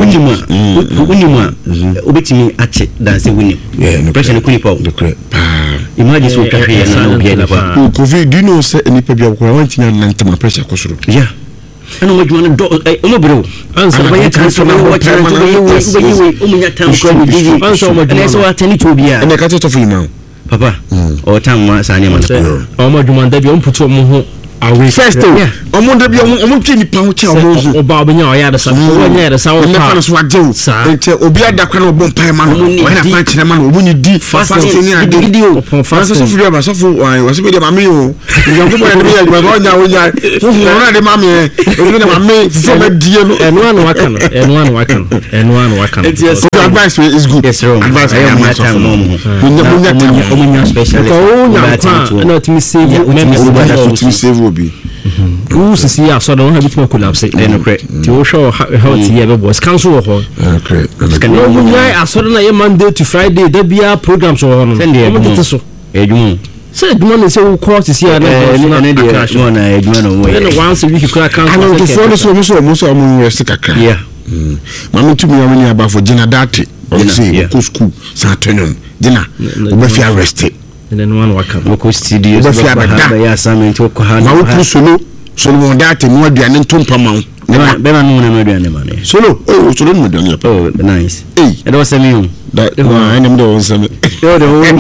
S3: unima unima obetimi ache dance wini pressure ne kunipa imagine so kahwe ya na obi ani ba
S1: covid do you know say any pe bia ko want me na ntama pressure ko soro
S3: yeah ana mo dwuma do omo bro ansa ba transfer na watch na to be we omunya tam ko ni digi ansa mo dwuma so atani to bia
S1: and ka to for you now
S3: papa o tam ma sa ne ma
S2: o mo dwuma da bi on puto mo ho awe
S1: first omo da bi omo twi ni pa ho che omo ho
S2: oba obenya o ya da sa o nya da sa o
S1: pa na so ajew ente obi ada kwa na obon pa ma no o na pa kire ma no omo ni di fast ni ade video fast so video ba so fu wa so video ma me o yo ko ba ni ya ba ko nya o nya fu fu na de ma me o ni ma me fu ma die no
S2: enu anu waka no enu anu waka no enu anu waka no
S1: so advice is good
S3: yes wrong
S1: advice I am my time
S3: munya munya munya special
S2: ko nya kwa na timi save
S1: me timi save obi
S2: who see ya so don't have it more collapse
S3: no correct
S2: ti o show how ti ya be boss cancel ho
S1: okay
S2: no munya aso na ye Monday to Friday da bia programs ho no
S3: mo tete
S2: so
S3: edwum
S2: say edwum na say wo course see ya na
S3: na dey no na edwum no mo
S2: ye once a week kura cancel
S1: and to follow so mo so mo so mo university kakra
S3: yeah
S1: mama tumi ya mani aba for Gina Dati on say go school Saturday Gina we fi arrest
S2: and then one waka
S3: go studio
S1: we fi abada
S3: ya assignment ko ha
S1: na wo solo solo Dati no aduane ntompa ma
S3: wo be ma no na aduane ma ne
S1: solo oh solo no aduane
S3: oh nice
S1: eh
S3: e do semi hu
S1: da na ene mdo won semi
S3: yo de ho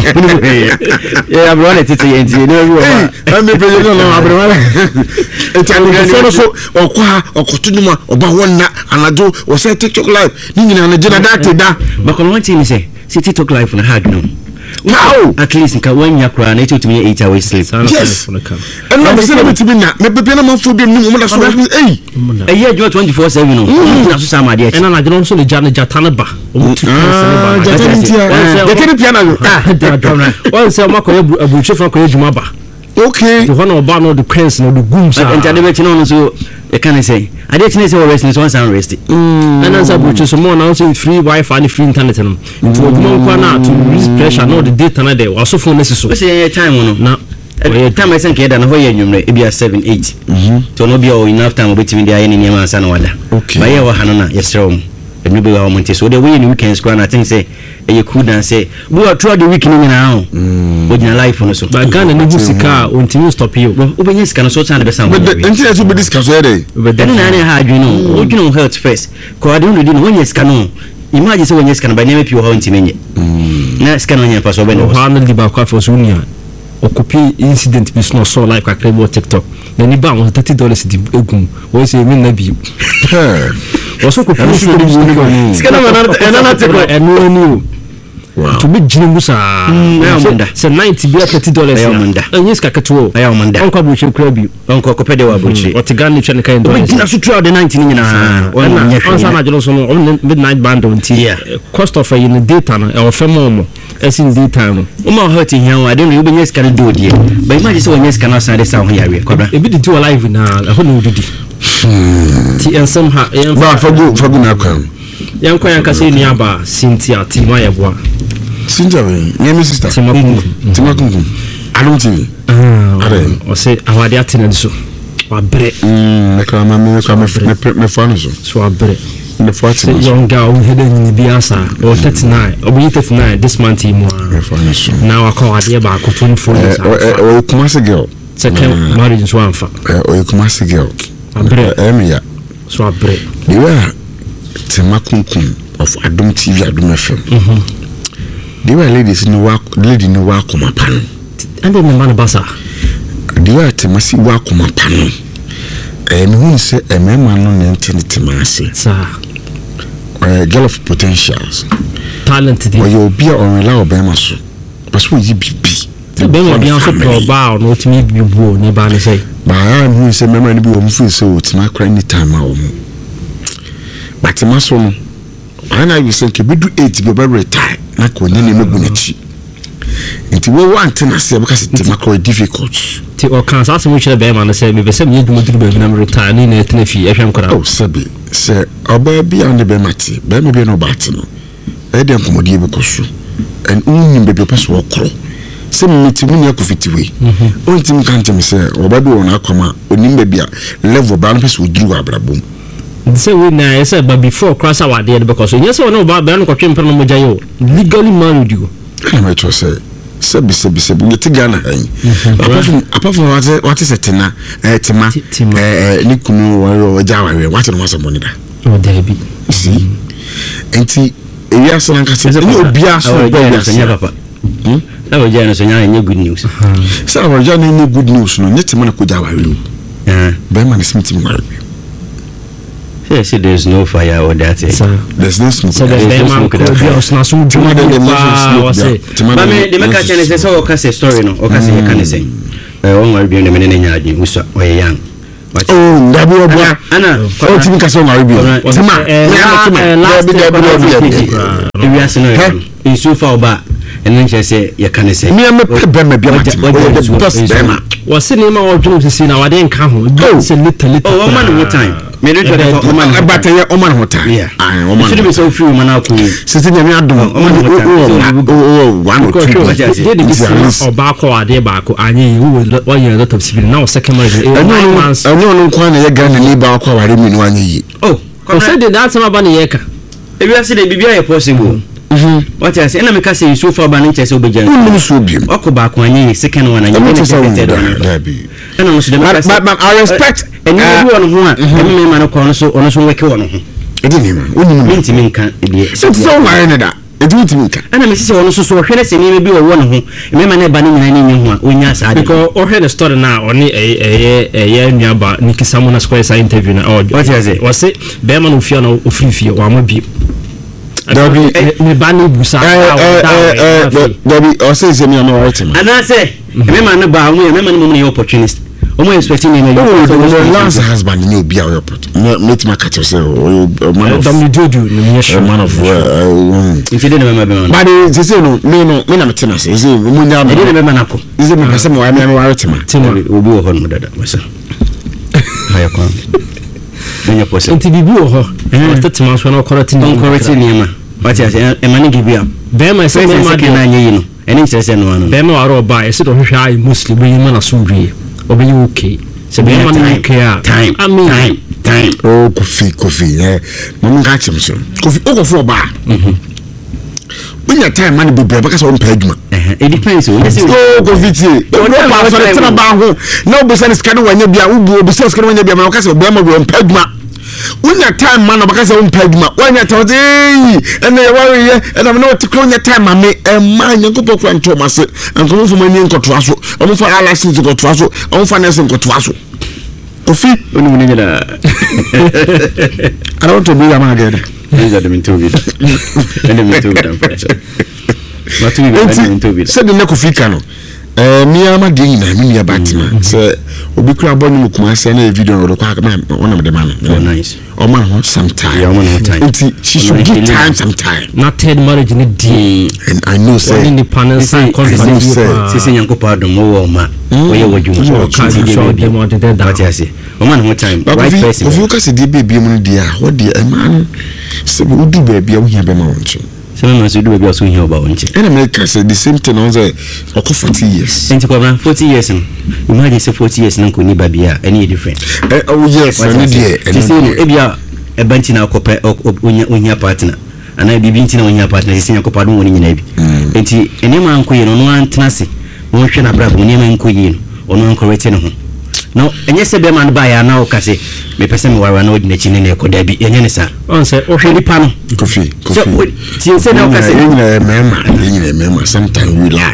S3: yeah abro na tete yenti no ru
S1: wa am be be no no abro wa eti an so okwa okotunu oba wonna anajo wo say TikTok live ni nyina na Gina Dati da
S3: ba ko won ti ni say si TikTok live na hard no
S1: now
S3: at least nka when you cry na to me eight hours sleep
S1: yes and now be say me tibi na me be na man fo bi mu na so eh
S3: eh yeah you twenty-four seven no na so sama de
S2: and na jeno so le jana jatana ba o tu
S1: ah jatana tia de kiri piano
S2: ah one say ma ko abuche fa ko ejuma ba
S1: okay
S2: the one oba no the prince no the gooms
S3: and ade be no so e can say ade tine say we rest no sound rest
S2: and answer abuche so more now say free wifi and free internet no to oduma kwa na to release pressure no the data na there waso phone nesi so
S3: say time no
S2: na
S3: time I think e da na ho ye nwumre e bia seven eight mhm to no bia o enough time obetimi dia ye ne niam ansa na wada ba ye wa hano na yesrew enu be wa monte so the way in weekends kwa na think say e cool dan say we are through the week ni na ho o gina life no so
S2: ba Ghana ni musika ontimi stop you
S3: obenya sika no so tan be sound
S1: but until you be discuss here dey
S3: enu na na ha adwi no o gina health first ko ade no di no wenya sika no imagine say wenya sika no ba na mepi ho ntimi nye na sika no nya pa so be no
S2: ha na di ba kwa for so nia occupy incident bi no so like akre TikTok na ni ba won thirty dollars di egum wo say me na bi also ko push for the
S3: sika na na na take
S2: enu enu
S1: wow
S2: to be jimusa say ninety bi thirty dollars ya enyi ska keto
S3: ayo manda
S2: onko bu chim krabi
S3: onko ko pede wa buchi
S2: otigan ni chene kan do
S3: na so through the ninety ni nyina
S2: on sa na jelo so no midnight band on ti cost of in data no e ofem mo esin data no o ma hurt here I don't know be ska do die but imagine say won ska na sa de sa ho yawe kobra e bi di do live na e ho no dudi ti ensem ha e
S1: ba fagu fagu na kan
S2: yan kwa yan kase ni aba Cynthia Tima yeboa
S1: Cynthia we nyame sister
S2: Tima kungu
S1: Tima kungu Alum T V
S2: ah are o se awade atena so wa bre
S1: mm me ka ma me ka me me fa so
S2: so wa bre
S1: the forty
S2: young girl who had in the biasa or thirty-nine or thirty-nine this month mo now I call ade ba ko twenty-four years
S1: o kumase girl
S2: second marriage so anfa
S1: o kumase girl
S2: abre
S1: emia
S2: so abre
S1: they were Tima kunkum of Adum T V Adum F M mhm they were ladies no work lady no work kuma pan
S2: and then the man basa
S1: they were Tima si work kuma pan eh me hu se e me man no ne ntini Tima ase
S2: sa
S1: a girl of potentials
S2: talented
S1: or you be on rely obema so but so you be
S2: be be be on so pro ba no timi bi bu ni ba ni say
S1: ba I hu se me man bi wo mfu se o Tima kra any time a wo mu but Tima so no ana you say ke bidu eight be be retire na ko nyane me gunachi nti wo want na se because Tima kra difficult
S2: ti o kan sa se mo chere be man na say me be se me dum dum be na retire ni na etna fi e hwem kra
S1: oh sabi se oba bi ande be mati be me be no bati no e de nkomodi be koso en unnim be be peso okro se meti mu nya kofitiwe ontim kan tem se oba bi wona akoma onim be bia level ba no peso oduru abrabom
S2: say we na I say but before cross our there because yes we know about no kwatwe mpere no moja yo legally married you
S1: na me to say sebi sebi sebi you take Ghana hein apart from apart from what what is it na eh tema eh ni kunu wo jawa we what no was money da
S2: oh there be
S1: see enti ewi aso na nkase ni obi aso go bi aso
S3: papa na wo jana so nya good news
S1: sa wo jana ni good news no nyete mo na ko jawa we eh be man smith mi wari
S3: yes there's no fire or that
S1: so there's no smoke
S2: so there's no smoke there's no smoke
S1: juma de smoke
S3: ba me de make a chance say so ka say story no o ka say ka ne say eh won wari bi no me ne nya adi usa o ye yang
S1: oh ndabi obua
S3: ana
S1: o timi ka so wari bi tima
S2: last
S3: bi bi asino in so far ba and then she say you can say
S1: me me be me be the best bema
S2: was ni ma odwum sisi na wade nka ho say little little
S3: oh man no time me do tell you man
S1: but you o man ho time
S3: ah o man should be so free man aku
S1: sisi nyame adom o man o one or two
S2: dey dey oba ko ade ba ko anye wo ye lot of civil now second marriage
S1: eno no kwa na ye Ghana ni ba ko ware mi no anye yi
S2: oh ko say dey that sama ba na ye ka
S3: e bi ase dey bibia ye possible mhm what I say na me ka say so far ban nche say obejan
S1: unu so biem
S3: okoba ko anye second one anye me say
S1: that be
S3: and no so dem
S1: but I respect
S3: and you do on ho a me me man ko no so ono so weke won ho
S1: e di ni unu
S3: me ntimi nka e di
S1: so so why na da e di ntimi nka
S3: ana me say ono so so hwere se ni me bi wo won ho me man na ba ni nyina ni nyi ho a onya sa de
S2: because o hwere story na oni eh eh eh nuaba Nikisamu na square sa interview na o
S3: what you say
S2: was say be man ofia na ofirifie wa ma bi
S1: Dabi
S2: me ba ni busa
S1: eh eh dabi o say say me am right man
S3: ana say me man na ba mu me man mo ni opportunist o mo expect me me
S1: oh last husband ni obi a airport meet my catch say o man of
S2: dam jojo ni yesho
S1: man of
S3: nti de me ma be man
S1: but they say no me no me na me tena say say mo nya me
S3: de me ma nako
S1: is me pese mo wa me wa right man
S2: tena
S3: obi wo ho no dada wasa haya kwa nenya pose
S2: nti bibi wo ho o tetima so na correct ni
S3: correct ni ma what you say e man give you
S2: be ma say
S3: ma de na nyi no eni nche say no no
S2: be ma waro ba e se do hwehwa ai muslim be yima na so wi obi okay se be ma na care
S3: time time time
S1: oh kofi kofi eh mo nga chim so kofi o ko fo ba mhm when your time man be be because on pay aduma
S3: eh it depends o yes
S1: oh kofi ti o no ba so tena ba ho na obi se scan wanya bia ubu obi se scan wanya bia ma ka se be ma be on pay aduma when your time man because on pay aduma wanya ta dey and you worry and I'm not to clone your time ma me e ma nyanko po kwa nto ma se anko fo mani nkoto aso o mo fa alasin nkoto aso o mo fa nese nkoto aso kofi
S3: oni mo ni da
S1: I don't want to be a man again
S3: these are the min to be and the min to be what to be min to be
S1: said the kofi kano eh mi ama de nyina mi ya batima se obi kura bɔ ni kuma se na video no kwa ka ona me de man
S3: oh nice
S1: o man ho sometime
S3: yeah o man ho time
S1: until she should give time sometime
S2: not third marriage ni di
S1: and I know say
S2: independence sign contract
S3: say say nyanko pa do mo wo ma o ye wajuma
S2: o ka di show dem on the dead
S3: what you say o man ho time right person
S1: if you ka se di baby mu dia what the man se we do baby a wo hia be ma won chi
S3: some man so do baby so hia about won chi
S1: and America say the same thing on say oko forty years
S3: enti ko bra forty years no imagine say forty years no ko ni babia any different
S1: eh oh yes any there
S3: any say e bia e banti na akopɛ onya onya partner ana bibi nti na onya partner sisi nyakopa do woni nyina bi enti enema anko ye no no antena se won hwɛ na brabo enema anko ye no ono anko rete ne ho no enye se be man ba ya na o kase me pese me wara na odi na chine na ekoda bi enye ne sa
S2: on se o hwɛ nipa no
S1: kofi kofi
S3: ti se na o kase
S1: nyina mema nyina mema sometimes we lie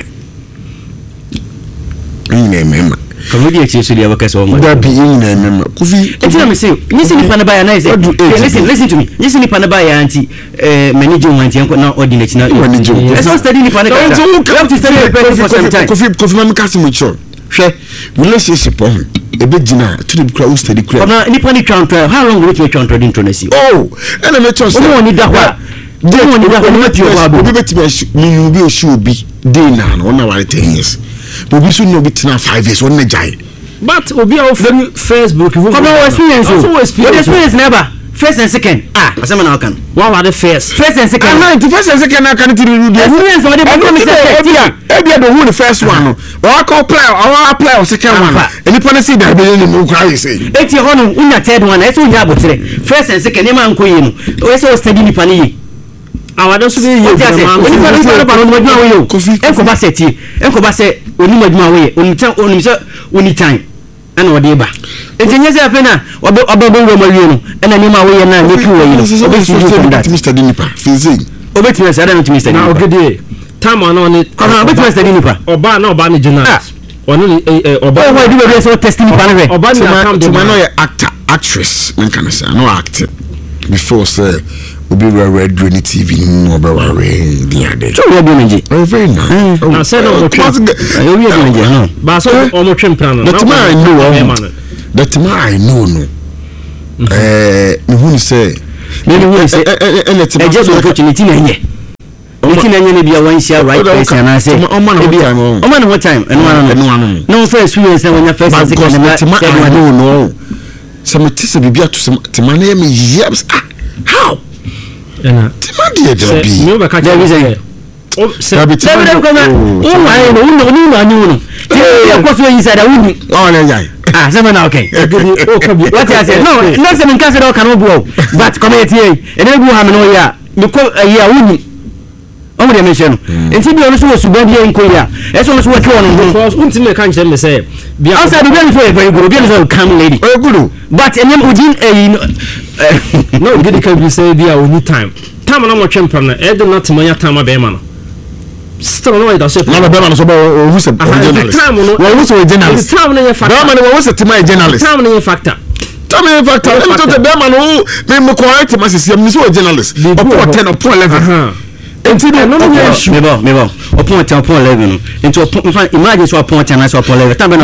S1: nyina mema
S3: kamudi echi so dia bakase o mo
S1: da bi nyina mema kofi
S3: enti na me se ni se nipa na ba ya na se listen listen to me ni se nipa na ba ya anti eh manage wanti enko na odi na china let's not study nipa na ka you have to study the person for some time
S1: kofi kofi mama kasi mu chon hwe relationship on ebe gina to the crowd study crowd
S3: na nipa ni counter how long will it counter into na si
S1: oh and me chon
S3: say woni da kwa de woni da kwa no ti o babo
S1: obi beti me obi o shi obi dey na na na wale ten years obi so no beti na five years won na jai
S2: but obi a free Facebook who
S3: come on experience o experience never first and second ah asema na wakan
S2: wa wa the first
S3: first and second
S1: ah the first and second na kan tiri do
S3: experience what dey promise say
S1: ebia ebia do who the first one no wa call play or apply or second one any policy that be any mo cry say
S3: eti ho no unya third one eso unya abotre first and second ma nko yi no we say o study ni pani yi
S2: awada so be yi
S3: oni pa ni pa no mo djuma we yo enko ba set yi enko ba se oni mo djuma we oni tan oni se oni time ana ode ba enti nyese afena obe obe bo mo wie no ana ni ma we na nyepi we yi obe si do from that
S1: Mister Dinipa fizi
S3: obe ti mesa na Mister Dinipa
S2: na ogede time ona ni
S3: kono obe ti Mister Dinipa
S2: oba na oba ni journalist onu ni oba
S3: oh why do we so testing pa na
S2: oba ni account
S1: to man no actor actress men kan say no acting before say obi we red green T V no oba we the ade
S3: so we do nje
S1: oh very nice
S2: na say no mo twa
S3: we do nje no
S2: ba so o mo twem plan no
S1: that man know that man I know no eh me hu ni say
S3: me hu ni say e just opportunity na nye Iti na nyene bia wan share right person na say
S1: o man no time
S3: o man no time eno anu no first experience na wanya first and second na
S1: I know no some tise bibia to some te man me years how
S2: ena
S1: te man dey dey be
S2: me ba ka
S3: say
S2: o se
S3: be be ko na o ma no no no no anu no te ya ko so inside a wuni
S1: oh na yai
S3: ah say na okay o ka bi what I say no no say me can say do kan obo but community e ene bu ha me no ya me ko ya wuni omo de mention enti bi ono so suba bi enko ya eso no so wa twa no
S2: because unti me kan jam me say
S3: bi outside the very for very good bi no come lady
S1: oh good
S3: but enyem ujin eh
S2: no gidi kan bi say bi a oni time time na mo twempam na e do not manya time be ma no still no ida so
S1: na be ma no so ba o hu se journalist
S2: time no
S1: wo hu se journalist
S2: time no ye factor
S1: be ma no wo se time journalist
S2: time no ye factor
S1: time no ye factor let me tell the be ma no me me correct ma se me so journalist upon ten upon eleven enti no no no issue
S3: me bo me bo upon ten upon eleven into upon imagine so upon ten so upon eleven tambe na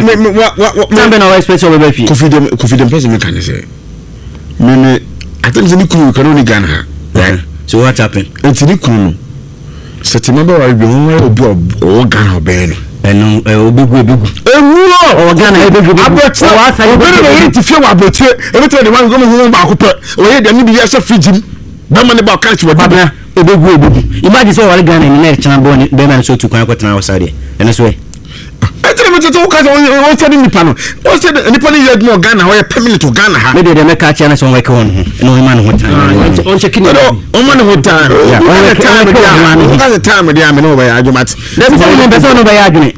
S3: tambe na expect so be fi
S1: confident confident person me can say me me I think ni kuru kan oni Ghana right
S3: so what happened
S1: enti ni kuru no setima ba wa bi won obi o Ghana obe no
S3: eno obegu obegu
S1: ewuo
S3: o Ghana obegu
S1: abotre wa sa obegu ni ti fie wa abotre e betre de wan go mo ba ko pe o ye de ni bi ya sha fijim ba ma ne ba ka chi wa
S3: babna obegu obegu imagine so wale Ghana ni na chana bo ni be na so tu kwan ko tena wo sare eno so e
S1: etre mo to ka o se ni nipa no o se nipa ni ye mo Ghana o ye permanent to Ghana ha
S3: me de de me ka chana so we ka won no e ma no hotan
S2: on check ni
S1: o ma no hotan o ma time dia o ka time dia me no ba ya ajumat
S3: le bi se ni be so no ba ya ajune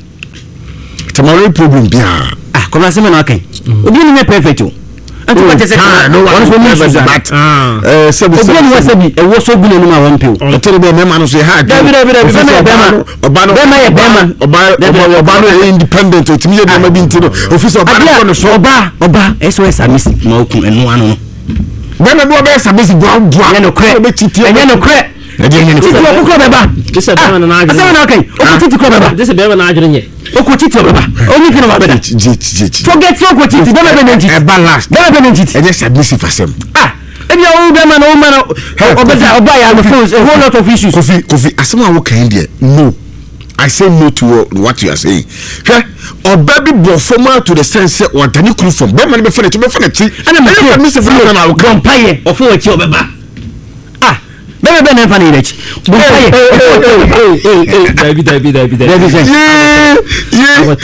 S1: tomorrow problem bia
S3: ah ko na se me no akan obi ni me perfect o anti ba te se
S1: no one so never that eh sebi
S3: obi ni wasabi e wo so gune no ma won pe o
S1: o tere be me ma no so hard
S3: da bi da bi da bi be ma
S1: oba no
S3: be ma ye be ma
S1: oba oba no independent o timi ye be ma bi ntino office oba no so
S3: oba oba S O S amisi ma okun enu anu no
S1: be na do be samisi bua bua
S3: ye no kre enye no kre
S1: e de enye no
S3: kre o ko be ba
S2: this be ma na ajure
S3: asema na okay o ko titi ko be ba
S2: this be ma na ajure nye
S3: o ko titi be ba o ni kino ba be da forget so ko titi be ma be na titi
S1: e balance
S3: be ma be na titi
S1: e just submissive asem
S3: ah e bia o be ma na o ma na o be da o ba ya no phones a whole lot of issues
S1: kofi kofi asem a wo kan there no I say no to what you are saying. Okay? Or baby bo formal to the sense or Danny crew from Beman be funny to be funny. And I'm Mister Franklin I'll come
S3: pay or for what you beba. Ah, baby Ben and Fanny Rich.
S2: Hey, hey, David, David, David, David.
S1: Yeah, yeah.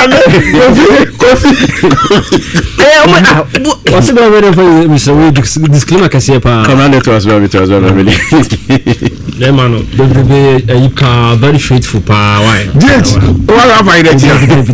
S2: What's the way for Mister We disclaimer can say pa.
S3: Come on to us well to us well really.
S2: Le mano, be be you can very faithful pa why.
S1: Yes. What have I done?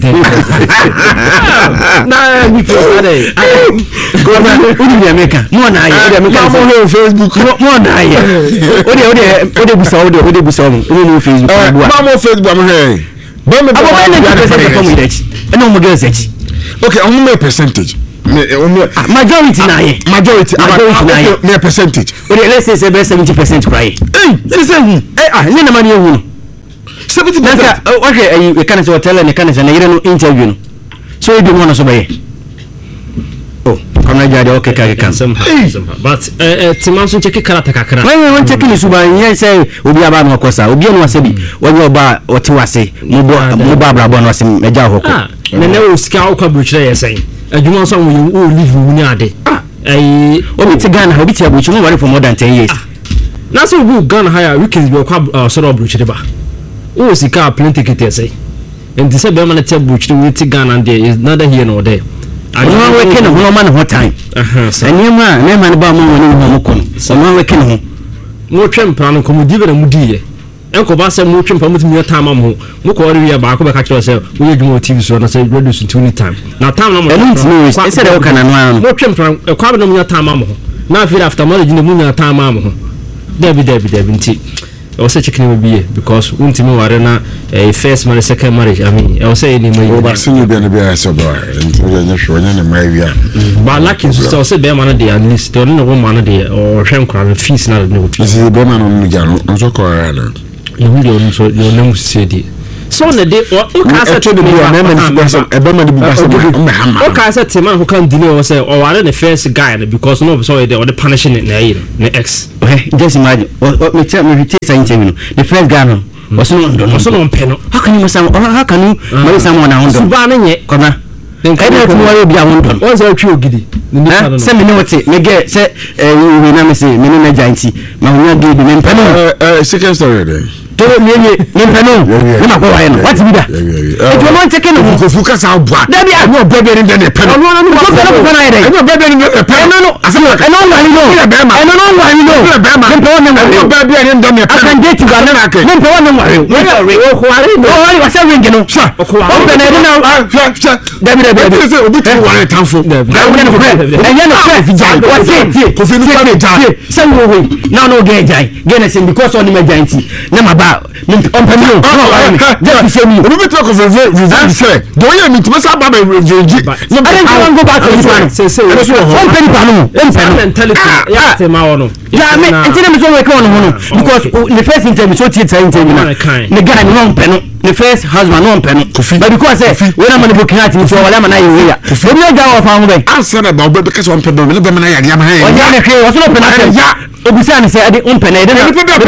S2: Na we for that.
S3: Go on, who dey make am? Mo na aye, dey make am on
S1: Facebook.
S3: Mo na aye. O dey o dey o dey busa o dey o dey busa o. O no Facebook.
S1: Ma mo Facebook am here. Be me
S3: Abo be na percentage come with it. E no mo get search.
S1: Okay, on me percentage.
S3: Majority na aye.
S1: Majority
S3: majority na aye.
S1: Me percentage.
S3: O dey let's say seventy percent cry.
S1: Eh, it is eh
S3: ah, ni na mani ewu.
S1: seventy percent.
S3: Okay, you can say tell and can say na yire no interview no. So you do one so be. Oh, come na jade okay ka kan.
S2: But eh timanso check karata kakra.
S3: When when check ni suba yen say obi aba no kosa, obi no wase bi. Wonye oba oti wase, mo bo mo ba bra bo no wase meja hoko.
S2: Ah, na na o sika o kwa bruchire yesen. Adwuma so wo o live wo ni ade.
S3: Ah,
S2: eh
S3: obi ti Ghana obi ti abuchi mo ware for more than ten years
S2: na so bu Ghana higher weekends be kwa so do chire ba o sika plane ticket say and this be man tell buchi we ti Ghana there is neither here nor there
S3: no we ken no man ho time
S2: aha so
S3: ani ma na ma ba mo woni ho ko so no we ken ho
S2: mo twem pra no ko mo di be na mo di ye enko ba se mo twem pa mo timi time am ho mo ko ori ya ba ko be ka kire se we edwuma T V so na se reduce to any time na time na mo
S3: e se de o kana no am
S2: mo twem pra e kwa be na mo time am ho na feel after marriage na mo nya time am ho debi debi debi nti I was checking with be because untimi ware na a first marriage second marriage I mean I was saying ni mai
S1: ba sinu be na be so ba nti o nya hwe nya na mai wi a
S2: ba lucky so say be man dey at least don't know man dey or hwen kra fees na no
S1: fees be man no ja no so ko ara na
S2: you will so you know say dey so na dey o ka say to be na man so e be man dey bu so o ka say te man who can delay o say o ware the first guy because no so dey o dey punishing it na you na ex
S3: okay just imagine me tell me take say interview the first guy no was no ndo
S2: was no mpeno
S3: how can you say how can you marry someone na ndo
S2: ba na nye
S3: kona I don't know why be a ndo
S2: o say twi ogidi
S3: say me no te me get say we na me say me no na gianti ma wonya dey be me mpeno
S1: eh second story there
S3: to me me me mpeno me ma ko wa no what be that e to no take no
S1: ko fuka sa bua
S3: da bi a no bebe ni dey mpeno no no no mpeno ko na ide no bebe ni mpeno no asa no no wa ni no no no wa ni no mpeno no no bebe ni dey mpeno I can date you na na ke mpeno no wa ni o ko wa ni no o wa say ring no sha o ko wa mpeno ni na da bi da bi
S1: say obi tu wa tanfo
S3: da bi no ko e nya no fe jai wa say
S1: ko fi ni ka jai
S3: say wo we na no get jai get na say because on my gianti na ma ba mpeno no wa ni just say me
S1: obi be talk of revenge say do you mean to say ba be revenge
S3: no I don't go back to this one
S2: say say
S3: one penny per no
S2: mpeno mentality ya te ma wono
S3: ya me entine me so we ko no because the first interview so tie tie interview na the guy no mpeno the first husband no mpeno but because say we na man booking at so wala man ayi we ya obi ga wa fa ho be
S1: answer na ba obi be kase mpeno me be man ya ya ma ha
S3: ya ne ke o so mpeno ya obi say na say ade mpeno ade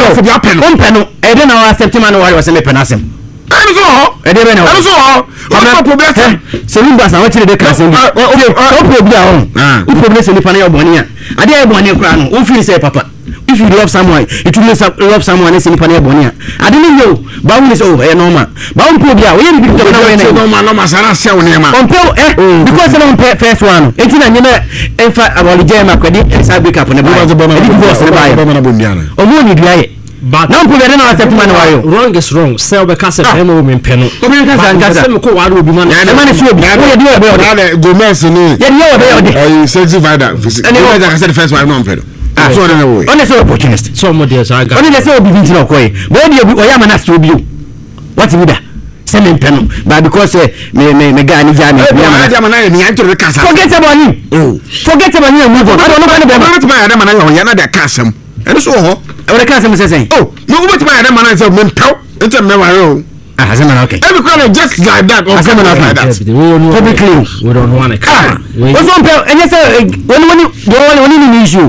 S3: na mpeno ade na wa september no wa say me mpeno asem
S1: ani so ho
S3: ade be na
S1: ani so ho o problem
S3: se lu basa wa chire de ka asem o problem a ho o problem se ni pa na ya oboni a ade ya oboni kra no o feel say papa if you love someone it will love someone else in pani ebonia ade ni yo ba woni say oh e normal ba won po bia we ye bi to na we na
S1: normal normal sana se woni ma
S3: on pe eh because no pe first one enti na nyina enfa abolijem akwadi esa break up ne ba e divorce ne ba ye
S1: ba na bondiana
S3: o mo ni dia ye but now po na accept man wa yo
S2: wrong is wrong say be ka say e mo me peno
S3: o me ka say ngasa
S2: me ko wa obi man
S3: na man so obi o ye di obi o
S1: Gomez ni
S3: ye di obi o de
S1: eh sexy fighter Gomez ka say the first one no peno ah so na we
S3: on say opportunist
S2: so mo dey so aga
S3: on dey say obi bin tino koy bo dey obi o ya man ask obi o what be that say me peno but because me me me ga ni ja me
S1: ya man na ni an tore kasa
S3: forget about him oh forget about him move on I don't know any be
S1: but my man na ya na dey kasam ene so ho
S3: e we kasam say say
S1: oh no go my man na say me mpaw ente me wa yo
S3: ah say man okay
S1: every kind of just like that or
S3: something like that publicly
S2: we don't want to ah
S3: we so mpaw enye say when when when when ni issue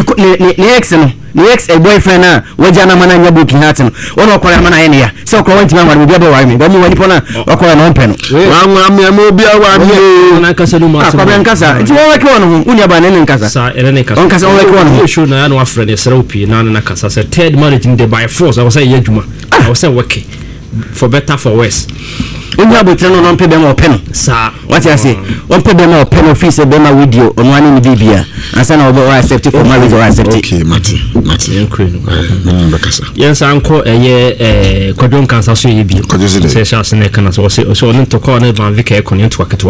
S3: ni ex no ni ex a boyfriend na waja na mana nya booking hat no ono okora mana ye ne ya so okora wanti ma bi aba wa me ba mu wani pona okora no mpɛ no
S1: wa nwa me mo bi awa me
S2: na kasa no ma
S3: so akwa nkasa ti wo wake wono hu unya ba ne ne nkasa
S2: sa ere ne kasa
S3: on kasa wake wono
S2: show na no afre ne sere opi na na kasa say third marriage in the by force I was say yadwuma I was say working for better for worse
S3: unya botre no no mpɛ be ma opɛ no
S2: sa
S3: what you say on pɛ be ma opɛ no fi say be ma video on wani ni bibia ansa na obo accept for marriage or accept
S1: okay mati mati
S2: incredible
S1: mm bekasa
S2: yes anko eye eh kwadon kansa so ye bi say sha sene kana so so so ne to ko ne ban vika e kono nto aketwa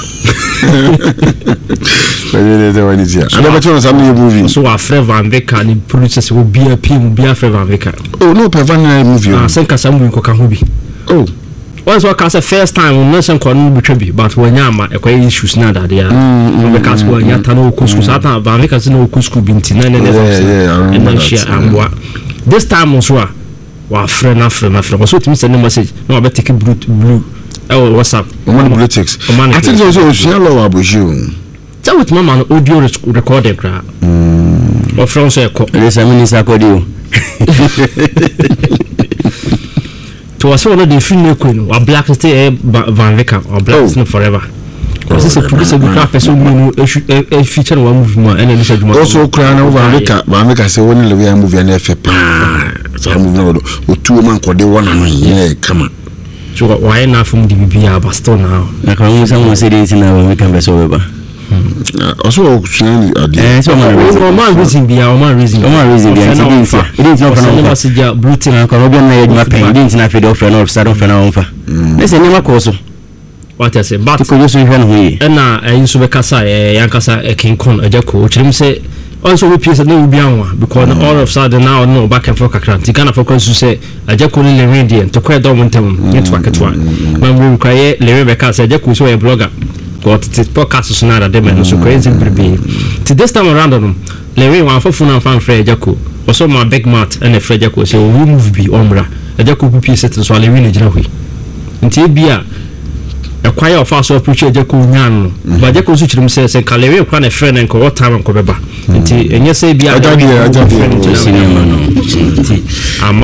S1: ele de wani dia and ba chono sam movie
S2: so wa frɛ van vika ni producers wo bia pim bia frɛ van vika
S1: oh no pe van movie
S2: ah sen kasa mu ko ka ho bi
S1: oh
S2: once what can say first time no sen ko no betwa bi but wanya ama e kwa issues na dade ya no be cause ko nya ta no kusku sata ba me cause no kusku binti na ne ne e na share amwa this time also wa friend na friend na friend so timi send message no be take blue blue e WhatsApp
S1: o man blue text I think so so law aboju
S2: tell with mama no audio recording kra mm o friend so e ko
S3: le samini sakodio
S2: to was one of the film no wa black stay van vika or black no forever Because it's a producer who can't person who a feature one movie and then it's a
S1: also crown over America, America say only the way I move an F P. So I'm moving with two man called the one and yeah, come on.
S2: So why not from the B B A Baston now? I
S3: can't someone say this now we can be so over.
S1: Also,
S3: so
S2: man reason be our man reason.
S3: Man reason be it is not for
S2: message blue tin
S3: and Colombian na my pain didn't na feed off and off start off and off. Listen, never cause
S2: what I say, but
S3: because you have we
S2: and now I used to be Kasa, Yankasa, a King Kong, a Jacko, which him say also we piece a new Bianwa because all of sudden now no back and forth. You can't focus to say a Jacko in the radiant to quite don't want them yet to at one. When we require Rebecca said Jacko so a blogger got the podcast is not a demon so crazy be to this time around them. Larry one for fun and fan Fred Jacko also my big mat and a Fred Jacko so we move be Ombra a Jacko piece it so I live in a Jirawi until be a choir of us or preacher Jacko Yan, but Jacko switch himself and Calais upon a friend and what time and Cobeba. And yes, say be a